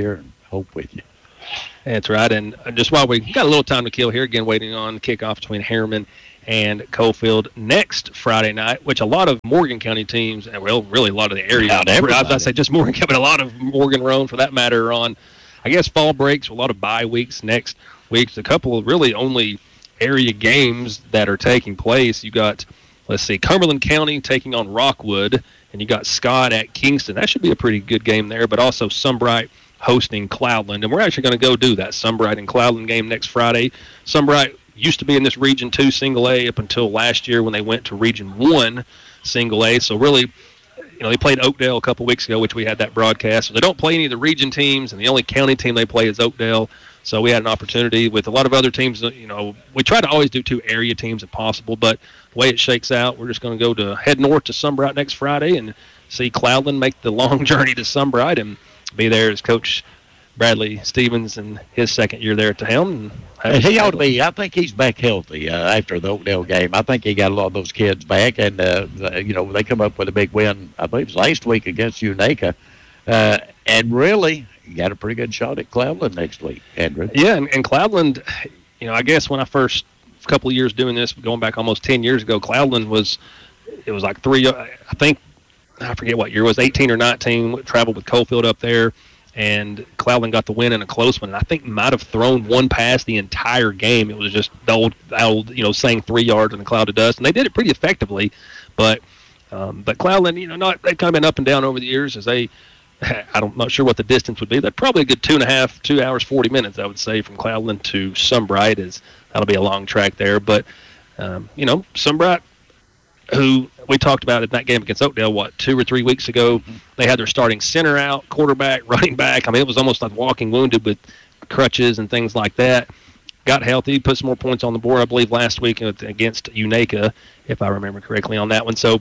hope with you. That's right. And just while we got a little time to kill here, again, waiting on the kickoff between Harriman and Coalfield next Friday night, which a lot of Morgan County teams, and well, really a lot of the area, Not I was everybody. about to say just Morgan County, but a lot of Morgan Roan, for that matter, are on, I guess, fall breaks, a lot of bye weeks next week. A couple of really only area games that are taking place. You got, let's see, Cumberland County taking on Rockwood, and you got Scott at Kingston. That should be a pretty good game there, but also Sunbright hosting Cloudland. And we're actually going to go do that Sunbright and Cloudland game next Friday. Sunbright used to be in this Region two Single A up until last year when they went to Region one Single A. So really, you know, they played Oakdale a couple weeks ago, which we had that broadcast. So they don't play any of the region teams, and the only county team they play is Oakdale. So we had an opportunity with a lot of other teams. You know, we try to always do two area teams if possible, but the way it shakes out, we're just going to go to head north to Sunbright next Friday and see Cloudland make the long journey to Sunbright and be there as Coach Bradley Stevens and his second year there at the helm. And And he ought to be. I think he's back healthy uh, after the Oakdale game. I think he got a lot of those kids back, and uh, the, you know they come up with a big win. I believe it was last week against Unaka, uh, and really got a pretty good shot at Cloudland next week, Andrew. Yeah, and, and Cloudland, you know, I guess when I first a couple of years doing this, going back almost ten years ago, Cloudland was it was like three. I think I forget what year it was, eighteen or nineteen. Traveled with Coalfield up there. And Cloudland got the win in a close one. And I think might have thrown one pass the entire game. It was just the old, old you know, saying three yards in a cloud of dust. And they did it pretty effectively. But um, but Cloudland, you know, not they've kind of been up and down over the years as they, I don't, I'm not sure what the distance would be. They're probably a good two and a half, two hours, forty minutes, I would say, from Cloudland to Sunbright. Is that'll be a long track there. But, um, you know, Sunbright, who we talked about in that game against Oakdale, what, two or three weeks ago, mm-hmm. They had their starting center out, quarterback, running back. I mean, it was almost like walking wounded with crutches and things like that. Got healthy, put some more points on the board, I believe, last week against Unaka, if I remember correctly on that one. So,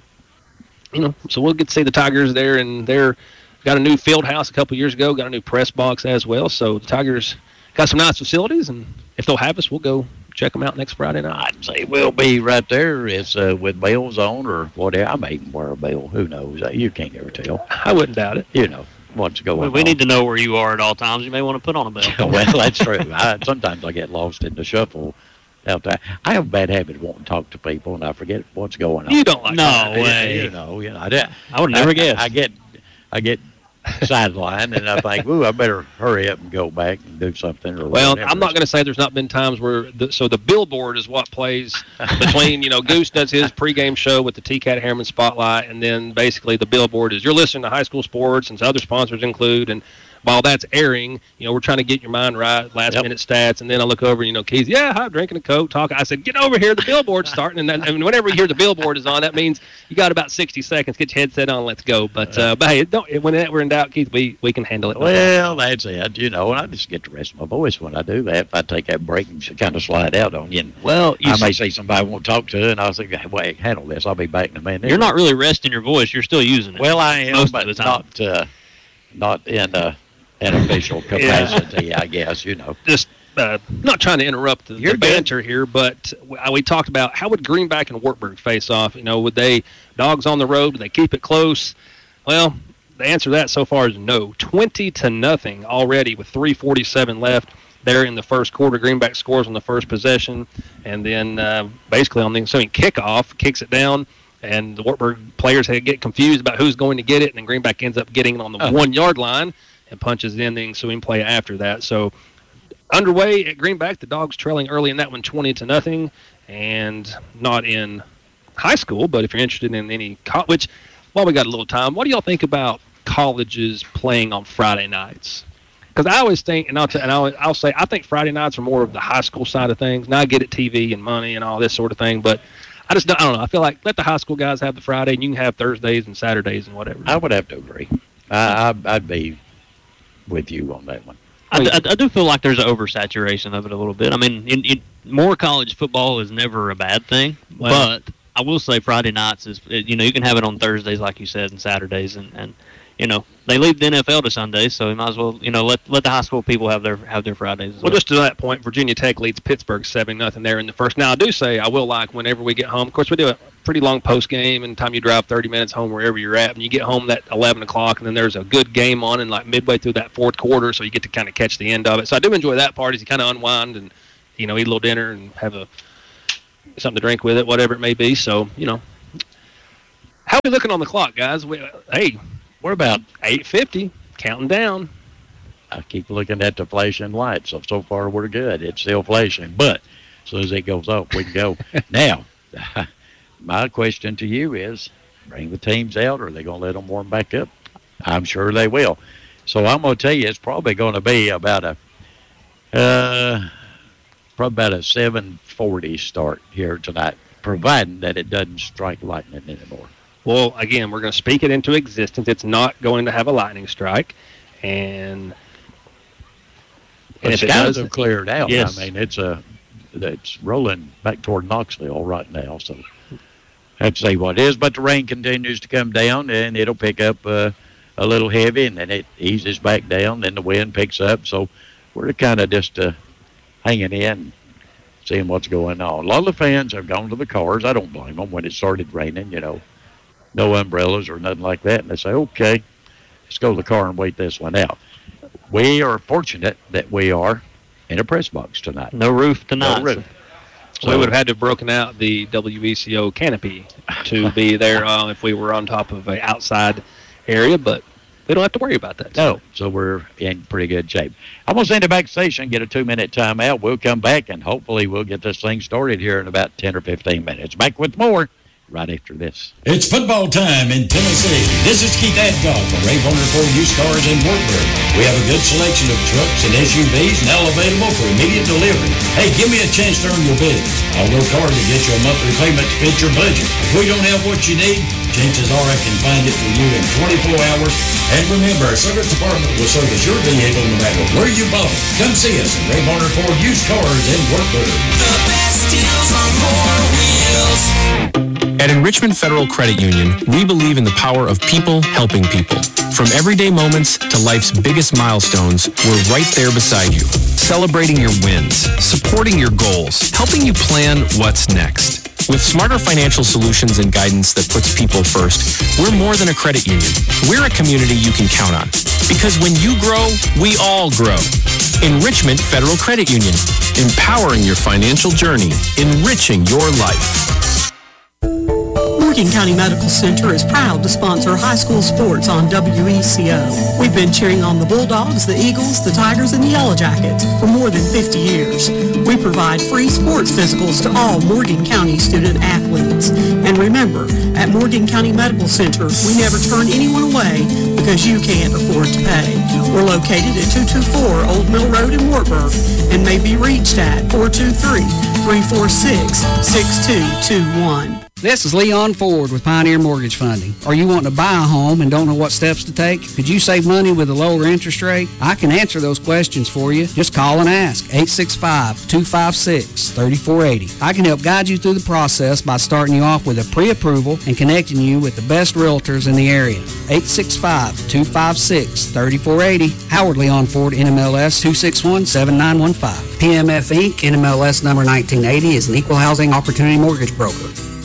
you know, so we'll get to see the Tigers there, and they're got a new field house a couple years ago, got a new press box as well. So the Tigers got some nice facilities, and if they'll have us, we'll go check them out next Friday night. I'd say we'll be right there. It's uh, with bells on or whatever. I may even wear a bell. Who knows? You can't ever tell. I wouldn't doubt it. You know what's going we, on. We need to know where you are at all times. You may want to put on a bell. Well, that's true. I, sometimes I get lost in the shuffle out there. I have a bad habit of wanting to talk to people, and I forget what's going on. You don't like no that. way. You know, you know. I, I would never I, guess. I, I get, I get sidelined, and I think, ooh, I better hurry up and go back and do something. Or well, whatever. I'm not going to say there's not been times where, the, so the billboard is what plays between, you know, Goose does his pregame show with the T-Cat Harriman Spotlight, and then basically the billboard is you're listening to high school sports, and other sponsors include, and while that's airing, you know, we're trying to get your mind right, last yep. minute stats, and then I look over, you know, Keith, yeah, I'm drinking a Coke, talking. I said, get over here, the billboard's starting, and then, I mean, whenever you hear the billboard is on, that means you got about sixty seconds, get your headset on, let's go. But, uh, but hey, don't, when we're in doubt, Keith, we, we can handle it. Well, that's it, you know, and I just get the rest of my voice when I do that. If I take that break and kind of slide out on you, and well, you I see, may see somebody I won't talk to, and I'll think, wait, handle this, I'll be back in a minute. You're not really resting your voice, you're still using it. Well, I am, most but of the time. not, uh, not in uh, an official capacity, yeah. I guess, you know. Just uh, not trying to interrupt the, the banter here, but we talked about how would Greenback and Wartburg face off? You know, would they, dogs on the road, would they keep it close? Well, the answer to that so far is no. twenty to nothing already with three forty-seven left there in the first quarter. Greenback scores on the first possession, and then uh, basically on the ensuing kickoff, kicks it down, and the Wartburg players had get confused about who's going to get it, and then Greenback ends up getting it on the oh. one-yard line and punches in the ensuing play after that. So underway at Greenback, the Dogs trailing early in that one twenty to nothing, and not in high school, but if you're interested in any college, while we got a little time, what do y'all think about colleges playing on Friday nights? Because I always think, and I'll t- and I'll, I'll say, I think Friday nights are more of the high school side of things. Now I get it, T V and money and all this sort of thing, but I just don't, I don't know. I feel like let the high school guys have the Friday, and you can have Thursdays and Saturdays and whatever. I would have to agree. I, I, I'd be with you on that one. I, I, I do feel like there's an oversaturation of it a little bit. I mean, in, in, more college football is never a bad thing, well, but I will say Friday nights is, you know, you can have it on Thursdays, like you said, and Saturdays, and, and you know, they leave the N F L to Sundays, so you might as well, you know, let let the high school people have their have their Fridays. As well, well, just to that point, Virginia Tech leads Pittsburgh seven nothing there in the first. Now, I do say I will like whenever we get home. Of course, we do it pretty long post game, and time you drive thirty minutes home wherever you're at, and you get home that eleven o'clock, and then there's a good game on, and like midway through that fourth quarter, so you get to kind of catch the end of it. So I do enjoy that part, is you kind of unwind and, you know, eat a little dinner and have a something to drink with it, whatever it may be. So, you know, how are we looking on the clock, guys? We, hey, we're about eight fifty, counting down. I keep looking at the flashing lights, so so far we're good. It's still flashing, but as soon as it goes up, we can go. Now, my question to you is, bring the teams out, or are they going to let them warm back up? I'm sure they will. So I'm going to tell you, it's probably going to be about a uh, probably about a seven forty start here tonight, providing that it doesn't strike lightning anymore. Well, again, we're going to speak it into existence. It's not going to have a lightning strike, and, and the if it skies does, have cleared out. Yes. I mean, it's a it's rolling back toward Knoxville right now, so have to say what it is. But the rain continues to come down, and it'll pick up uh, a little heavy, and then it eases back down, then the wind picks up. So we're kind of just uh, hanging in, seeing what's going on. A lot of the fans have gone to the cars. I don't blame them when it started raining, you know, no umbrellas or nothing like that. And they say, okay, let's go to the car and wait this one out. We are fortunate that we are in a press box tonight. No roof tonight. No roof. So we would have had to have broken out the W E C O canopy to be there uh, if we were on top of an outside area, but we don't have to worry about that. No, so we're in pretty good shape. I'm going to send it back to the station, get a two-minute timeout. We'll come back, and hopefully we'll get this thing started here in about ten or fifteen minutes. Back with more right after this. It's football time in Tennessee. This is Keith Adcock from Ray Bonner Ford Used Cars in Wartburg. We have a good selection of trucks and S U Vs now available for immediate delivery. Hey, give me a chance to earn your business. I'll work hard to get you a monthly payment to fit your budget. If we don't have what you need, chances are I can find it for you in twenty-four hours. And remember, our service department will service your vehicle no matter where you bought it. Come see us at Ray Bonner Ford Used Cars in Wartburg. The best deals on four wheels. At Enrichment Federal Credit Union, we believe in the power of people helping people. From everyday moments to life's biggest milestones, we're right there beside you, celebrating your wins, supporting your goals, helping you plan what's next. With smarter financial solutions and guidance that puts people first, we're more than a credit union. We're a community you can count on. Because when you grow, we all grow. Enrichment Federal Credit Union, empowering your financial journey, enriching your life. Morgan County Medical Center is proud to sponsor high school sports on W E C O. We've been cheering on the Bulldogs, the Eagles, the Tigers, and the Yellow Jackets for more than fifty years. We provide free sports physicals to all Morgan County student athletes. And remember, at Morgan County Medical Center, we never turn anyone away because you can't afford to pay. We're located at two two four Old Mill Road in Wartburg and may be reached at four two three, three four six, six two two one. This is Leon Ford with Pioneer Mortgage Funding. Are you wanting to buy a home and don't know what steps to take? Could you save money with a lower interest rate? I can answer those questions for you. Just call and ask. eight six five, two five six, three four eight zero. I can help guide you through the process by starting you off with a pre-approval and connecting you with the best realtors in the area. eight six five, two five six, three four eight zero. Howard Leon Ford, N M L S two six one, seven nine one five. P M F Incorporated, N M L S number nineteen eighty, is an equal housing opportunity mortgage broker.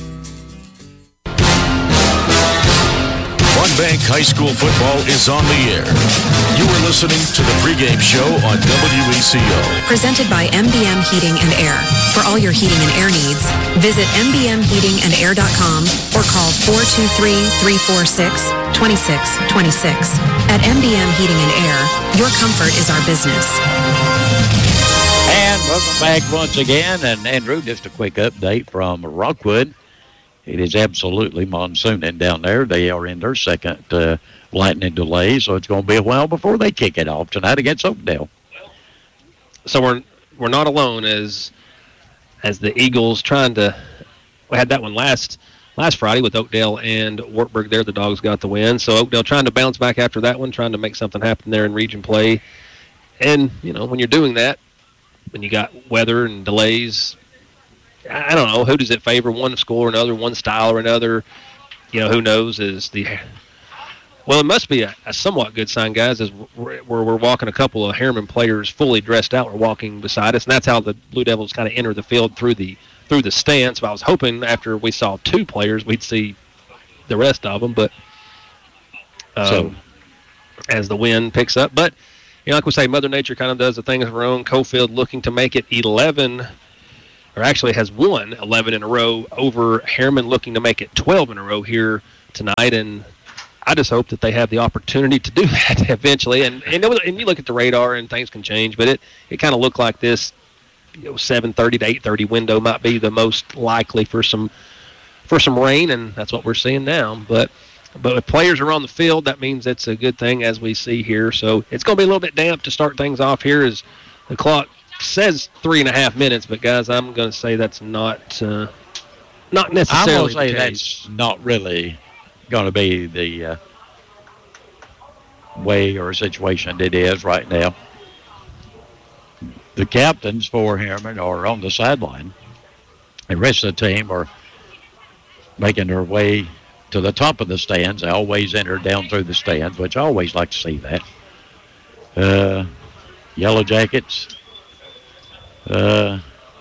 Bank High School football is on the air. You are listening to the pregame show on W E C O. Presented by M B M Heating and Air. For all your heating and air needs, visit m b m heating and air dot com or call four two three, three four six, two six two six. At M B M Heating and Air, your comfort is our business. And welcome back once again. And Andrew, just a quick update from Rockwood. It is absolutely monsooning down there. They are in their second uh, lightning delay, so it's going to be a while before they kick it off tonight against Oakdale. So we're we're not alone as as the Eagles trying to. We had that one last last Friday with Oakdale and Wartburg there. The Dogs got the win. So Oakdale trying to bounce back after that one, trying to make something happen there in region play. And, you know, when you're doing that, when you got weather and delays, I don't know, who does it favor, one school or another, one style or another? You know, who knows is the – well, it must be a, a somewhat good sign, guys, as we're, we're walking a couple of Harriman players fully dressed out. We're walking beside us, and that's how the Blue Devils kind of enter the field through the through the stands. So I was hoping after we saw two players, we'd see the rest of them. But um, so as the wind picks up. But, you know, like we say, Mother Nature kind of does the things of her own. Cofield looking to make it eleven, or actually has won eleven in a row over Harriman, looking to make it twelve in a row here tonight. And I just hope that they have the opportunity to do that eventually. And and, it was, and you look at the radar and things can change, but it, it kind of looked like this, you know, seven thirty to eight thirty window might be the most likely for some for some rain, and that's what we're seeing now. But but if players are on the field, that means it's a good thing, as we see here. So it's going to be a little bit damp to start things off here, as the clock says three and a half minutes. But guys, I'm going to say that's not uh, not necessarily. I'm going to say the case. That's not really going to be the uh, way or situation it is right now. The captains for Harriman are on the sideline. The rest of the team are making their way to the top of the stands. They always enter down through the stands, which I always like to see that. Uh, Yellow Jackets. Uh,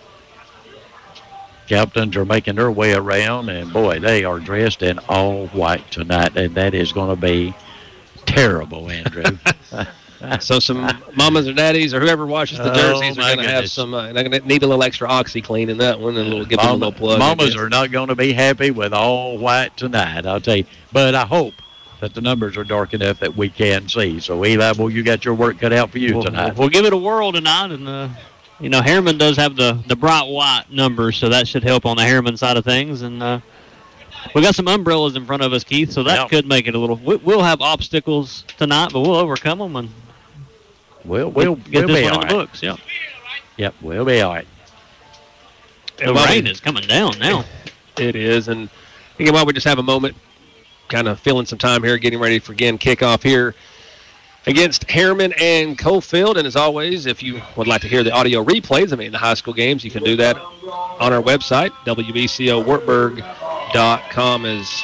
captains are making their way around, and boy, they are dressed in all white tonight, and that is going to be terrible, Andrew. So some mamas or daddies or whoever washes the jerseys oh, are going to have some, uh, they're going to need a little extra OxyClean in that one, and we'll give them a little plug. Mamas are not going to be happy with all white tonight, I'll tell you. But I hope that the numbers are dark enough that we can see. So, Eli, well, you got your work cut out for you we'll, tonight. We'll give it a whirl tonight, and uh, you know, Harriman does have the, the bright white numbers, so that should help on the Harriman side of things. And uh, we got some umbrellas in front of us, Keith, so that yep. could make it a little. We, we'll have obstacles tonight, but we'll overcome them and we'll we'll get we'll this be one all in the right. books. Yep. Yep, we'll be all right. The and rain we, is coming down now. It is, and again, while we just have a moment, kind of filling some time here, getting ready for again kickoff here against Harriman and Cofield. And as always, if you would like to hear the audio replays of any of the high school games, you can do that on our website, W E C O Wartburg dot com. As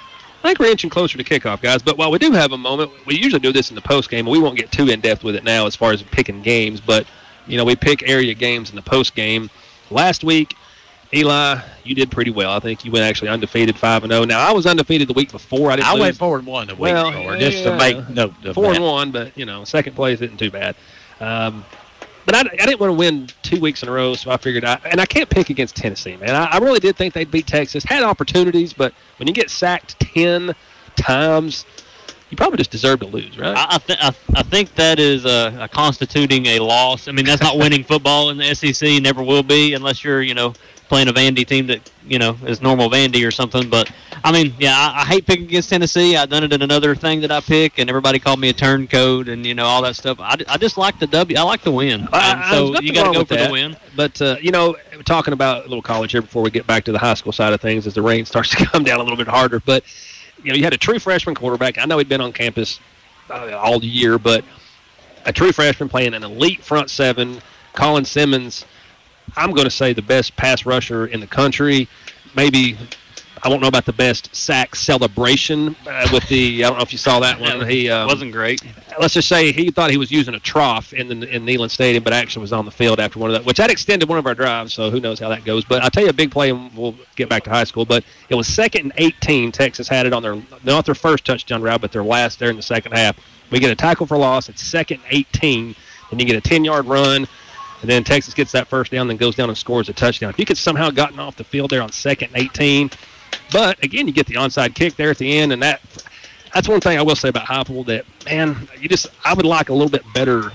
I think we're inching closer to kickoff, guys. But while we do have a moment, we usually do this in the post game. We won't get too in depth with it now as far as picking games, but you know, we pick area games in the post game. Last week, Eli, you did pretty well. I think you went actually undefeated five and oh. Now, I was undefeated the week before. I, didn't I lose. went four and one the week well, before, yeah, just to make note of four that. and one, but you know, second place isn't too bad. Um, but I, I didn't want to win two weeks in a row, so I figured I and I can't pick against Tennessee, man. I, I really did think they'd beat Texas. Had opportunities, but when you get sacked ten times, you probably just deserve to lose, right? I, I, th- I, I think that is uh, a constituting a loss. I mean, that's not winning football in the S E C. Never will be unless you're, you know, playing a Vandy team that, you know, is normal Vandy or something. But, I mean, yeah, I, I hate picking against Tennessee. I've done it in another thing that I pick, and everybody called me a turncoat and, you know, all that stuff. I, I just like the W. I like the win. I, so I you got to go for that. the win. But, uh, you know, talking about a little college here before we get back to the high school side of things as the rain starts to come down a little bit harder. But, you know, you had a true freshman quarterback. I know he'd been on campus uh, all year, but a true freshman playing an elite front seven, Colin Simmons, I'm going to say the best pass rusher in the country. Maybe, I won't know about the best sack celebration uh, with the, I don't know if you saw that one. He um, wasn't great. Let's just say he thought he was using a trough in the in Neyland Stadium, but actually was on the field after one of that, which that extended one of our drives, so who knows how that goes. But I'll tell you a big play, and we'll get back to high school. But it was second and eighteen. Texas had it on their, not their first touchdown drive, but their last there in the second half. We get a tackle for loss. It's second and eighteen, and you get a ten-yard run. And then Texas gets that first down, then goes down and scores a touchdown. If you could somehow gotten off the field there on second and eighteen, but again, you get the onside kick there at the end, and that that's one thing I will say about Heupel that, man, you just I would like a little bit better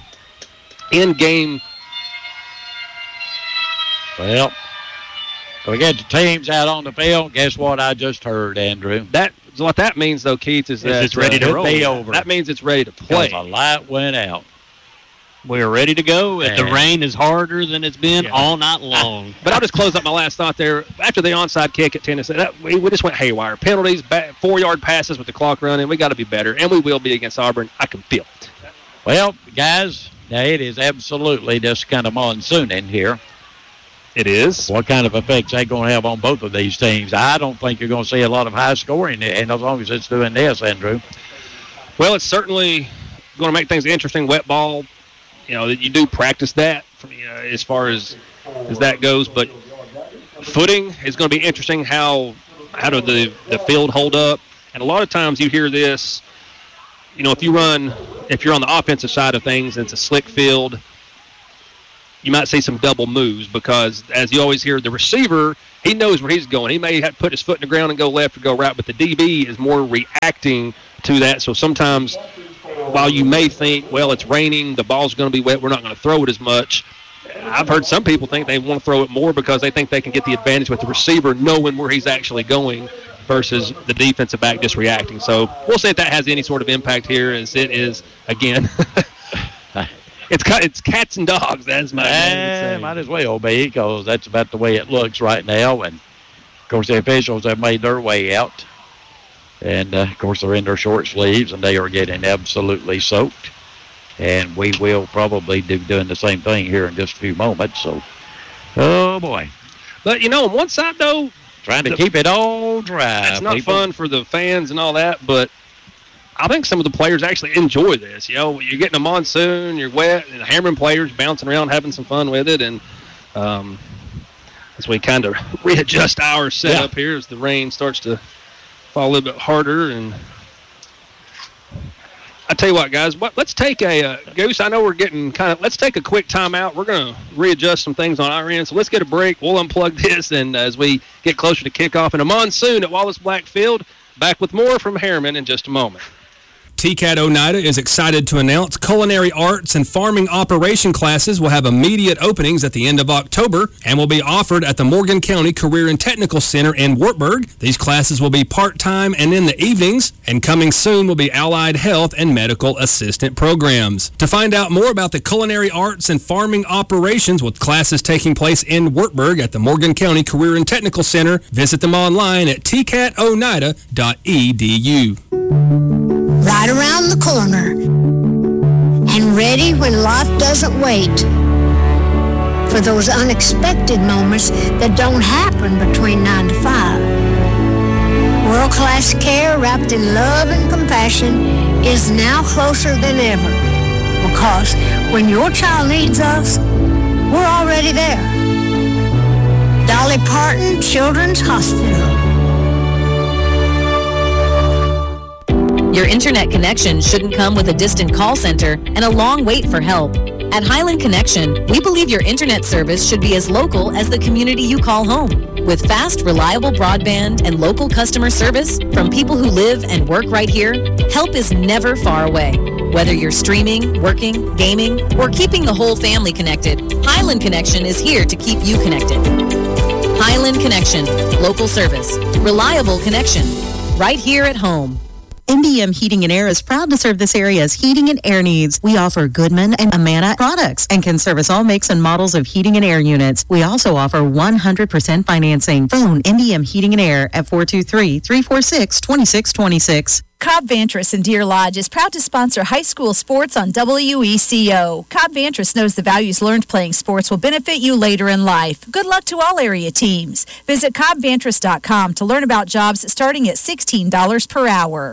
in-game. Well, we get the teams out on the field. Guess what I just heard, Andrew? That what that means, though, Keith, is that it's ready to roll. Be over. That means it's ready to play. The light went out. We're ready to go. If the Man. rain is harder than it's been Yeah. all night long. But I'll just close up my last thought there. After the onside kick at Tennessee, that, we, we just went haywire. Penalties, back, four-yard passes with the clock running. We got to be better, and we will be against Auburn. I can feel it. Well, guys, now it is absolutely just kind of monsooning here. It is. What kind of effects they going to have on both of these teams? I don't think you're going to see a lot of high scoring, and as long as it's doing this, Andrew. Well, it's certainly going to make things interesting. Wet ball. You know, you do practice that from, you know, as far as as that goes, but Footing is going to be interesting. How how do the, the field hold up? And a lot of times you hear this, you know, if you run, if you're on the offensive side of things and it's a slick field, you might see some double moves because, as you always hear, the receiver, he knows where he's going. He may have to put his foot in the ground and go left or go right, but the D B is more reacting to that. So sometimes while you may think, well, it's raining, the ball's going to be wet, we're not going to throw it as much, I've heard some people think they want to throw it more because they think they can get the advantage with the receiver knowing where he's actually going versus the defensive back just reacting. So we'll see if that has any sort of impact here, as it is, again, it's it's cats and dogs, as my eh, might as well be, because that's about the way it looks right now. And, of course, the officials have made their way out. And, uh, of course, they're in their short sleeves, and they are getting absolutely soaked. And we will probably be doing the same thing here in just a few moments. So, oh, boy. But, you know, on one side, though, trying to the, keep it all dry. It's not people. fun for the fans and all that, but I think some of the players actually enjoy this. You know, you're getting a monsoon, you're wet, and hammering players bouncing around, having some fun with it. And um, as we kind of readjust our setup yeah. here as the rain starts to fall a little bit harder. And I tell you what, guys, what, let's take a uh, Goose. I know we're getting kind of. Let's take a quick timeout. We're going to readjust some things on our end. So let's get a break. We'll unplug this, and as we get closer to kickoff in a monsoon at Wallace Black Field, back with more from Harriman in just a moment. T C A T Oneida is excited to announce culinary arts and farming operation classes will have immediate openings at the end of October and will be offered at the Morgan County Career and Technical Center in Wartburg. These classes will be part-time and in the evenings, and coming soon will be allied health and medical assistant programs. To find out more about the culinary arts and farming operations with classes taking place in Wartburg at the Morgan County Career and Technical Center, visit them online at t cat oneida dot e d u. Right around the corner and ready when life doesn't wait for those unexpected moments that don't happen between nine to five. World-class care wrapped in love and compassion is now closer than ever, because when your child needs us, we're already there. Dolly Parton Children's Hospital. Your internet connection shouldn't come with a distant call center and a long wait for help. At Highland Connection, we believe your internet service should be as local as the community you call home. With fast, reliable broadband and local customer service from people who live and work right here, help is never far away. Whether you're streaming, working, gaming, or keeping the whole family connected, Highland Connection is here to keep you connected. Highland Connection, local service, reliable connection, right here at home. M B M Heating and Air is proud to serve this area's heating and air needs. We offer Goodman and Amana products and can service all makes and models of heating and air units. We also offer one hundred percent financing. Phone M B M Heating and Air at four two three, three four six, two six two six. Cobb Vantris in Deer Lodge is proud to sponsor high school sports on W E C O. Cobb Vantris knows the values learned playing sports will benefit you later in life. Good luck to all area teams. Visit cobb vantris dot com to learn about jobs starting at sixteen dollars per hour.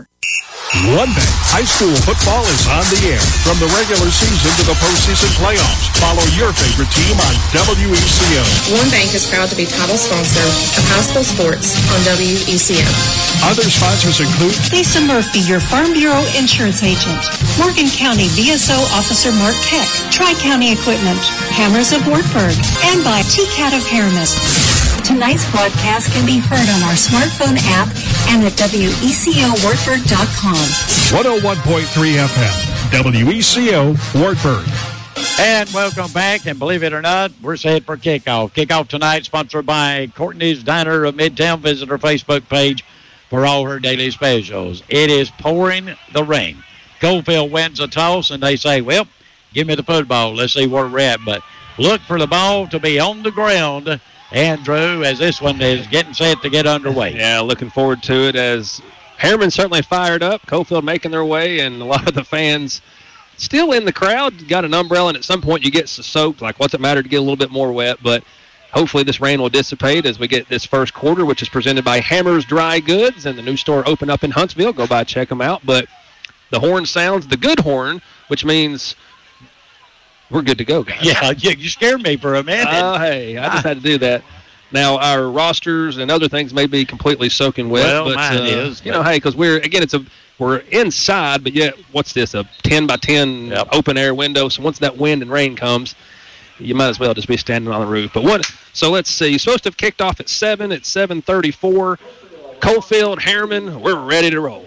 One Bank High School football is on the air. From the regular season to the postseason playoffs, follow your favorite team on W E C O. One Bank is proud to be title sponsor of high school sports on W E C O. Other sponsors include Lisa Murphy, your Farm Bureau insurance agent. Morgan County V S O Officer Mark Keck, Tri-County Equipment, Hammers of Wartburg, and by T C A T of Paramus. Tonight's broadcast can be heard on our smartphone app and at W E C O Wartburg dot com. one oh one point three F M, W E C O Wartburg. And welcome back, and believe it or not, we're set for kickoff. Kickoff tonight sponsored by Courtney's Diner of Midtown. Visit her Facebook page for all her daily specials. It is pouring the rain. Coalfield wins a toss, and they say, well, give me the football. Let's see where we're at. But look for the ball to be on the ground, Andrew, as this one is getting set to get underway. Yeah, looking forward to it as Harriman certainly fired up. Coalfield making their way, and a lot of the fans still in the crowd. Got an umbrella, and at some point you get soaked. Like, what's it matter to get a little bit more wet? But hopefully this rain will dissipate as we get this first quarter, which is presented by Hammers Dry Goods, and the new store opened up in Huntsville. Go by, check them out. But the horn sounds the good horn, which means we're good to go, guys. Yeah, you scared me for a minute. Oh, uh, hey, I just had to do that. Now, our rosters and other things may be completely soaking wet. Well, but, mine uh, is. You know, hey, because we're, again, it's a we're inside, but yet, what's this, a ten by ten Yep. open air window? So once that wind and rain comes, you might as well just be standing on the roof. But what? So let's see. You're supposed to have kicked off at seven. At seven thirty-four, Coalfield, Harriman, we're ready to roll.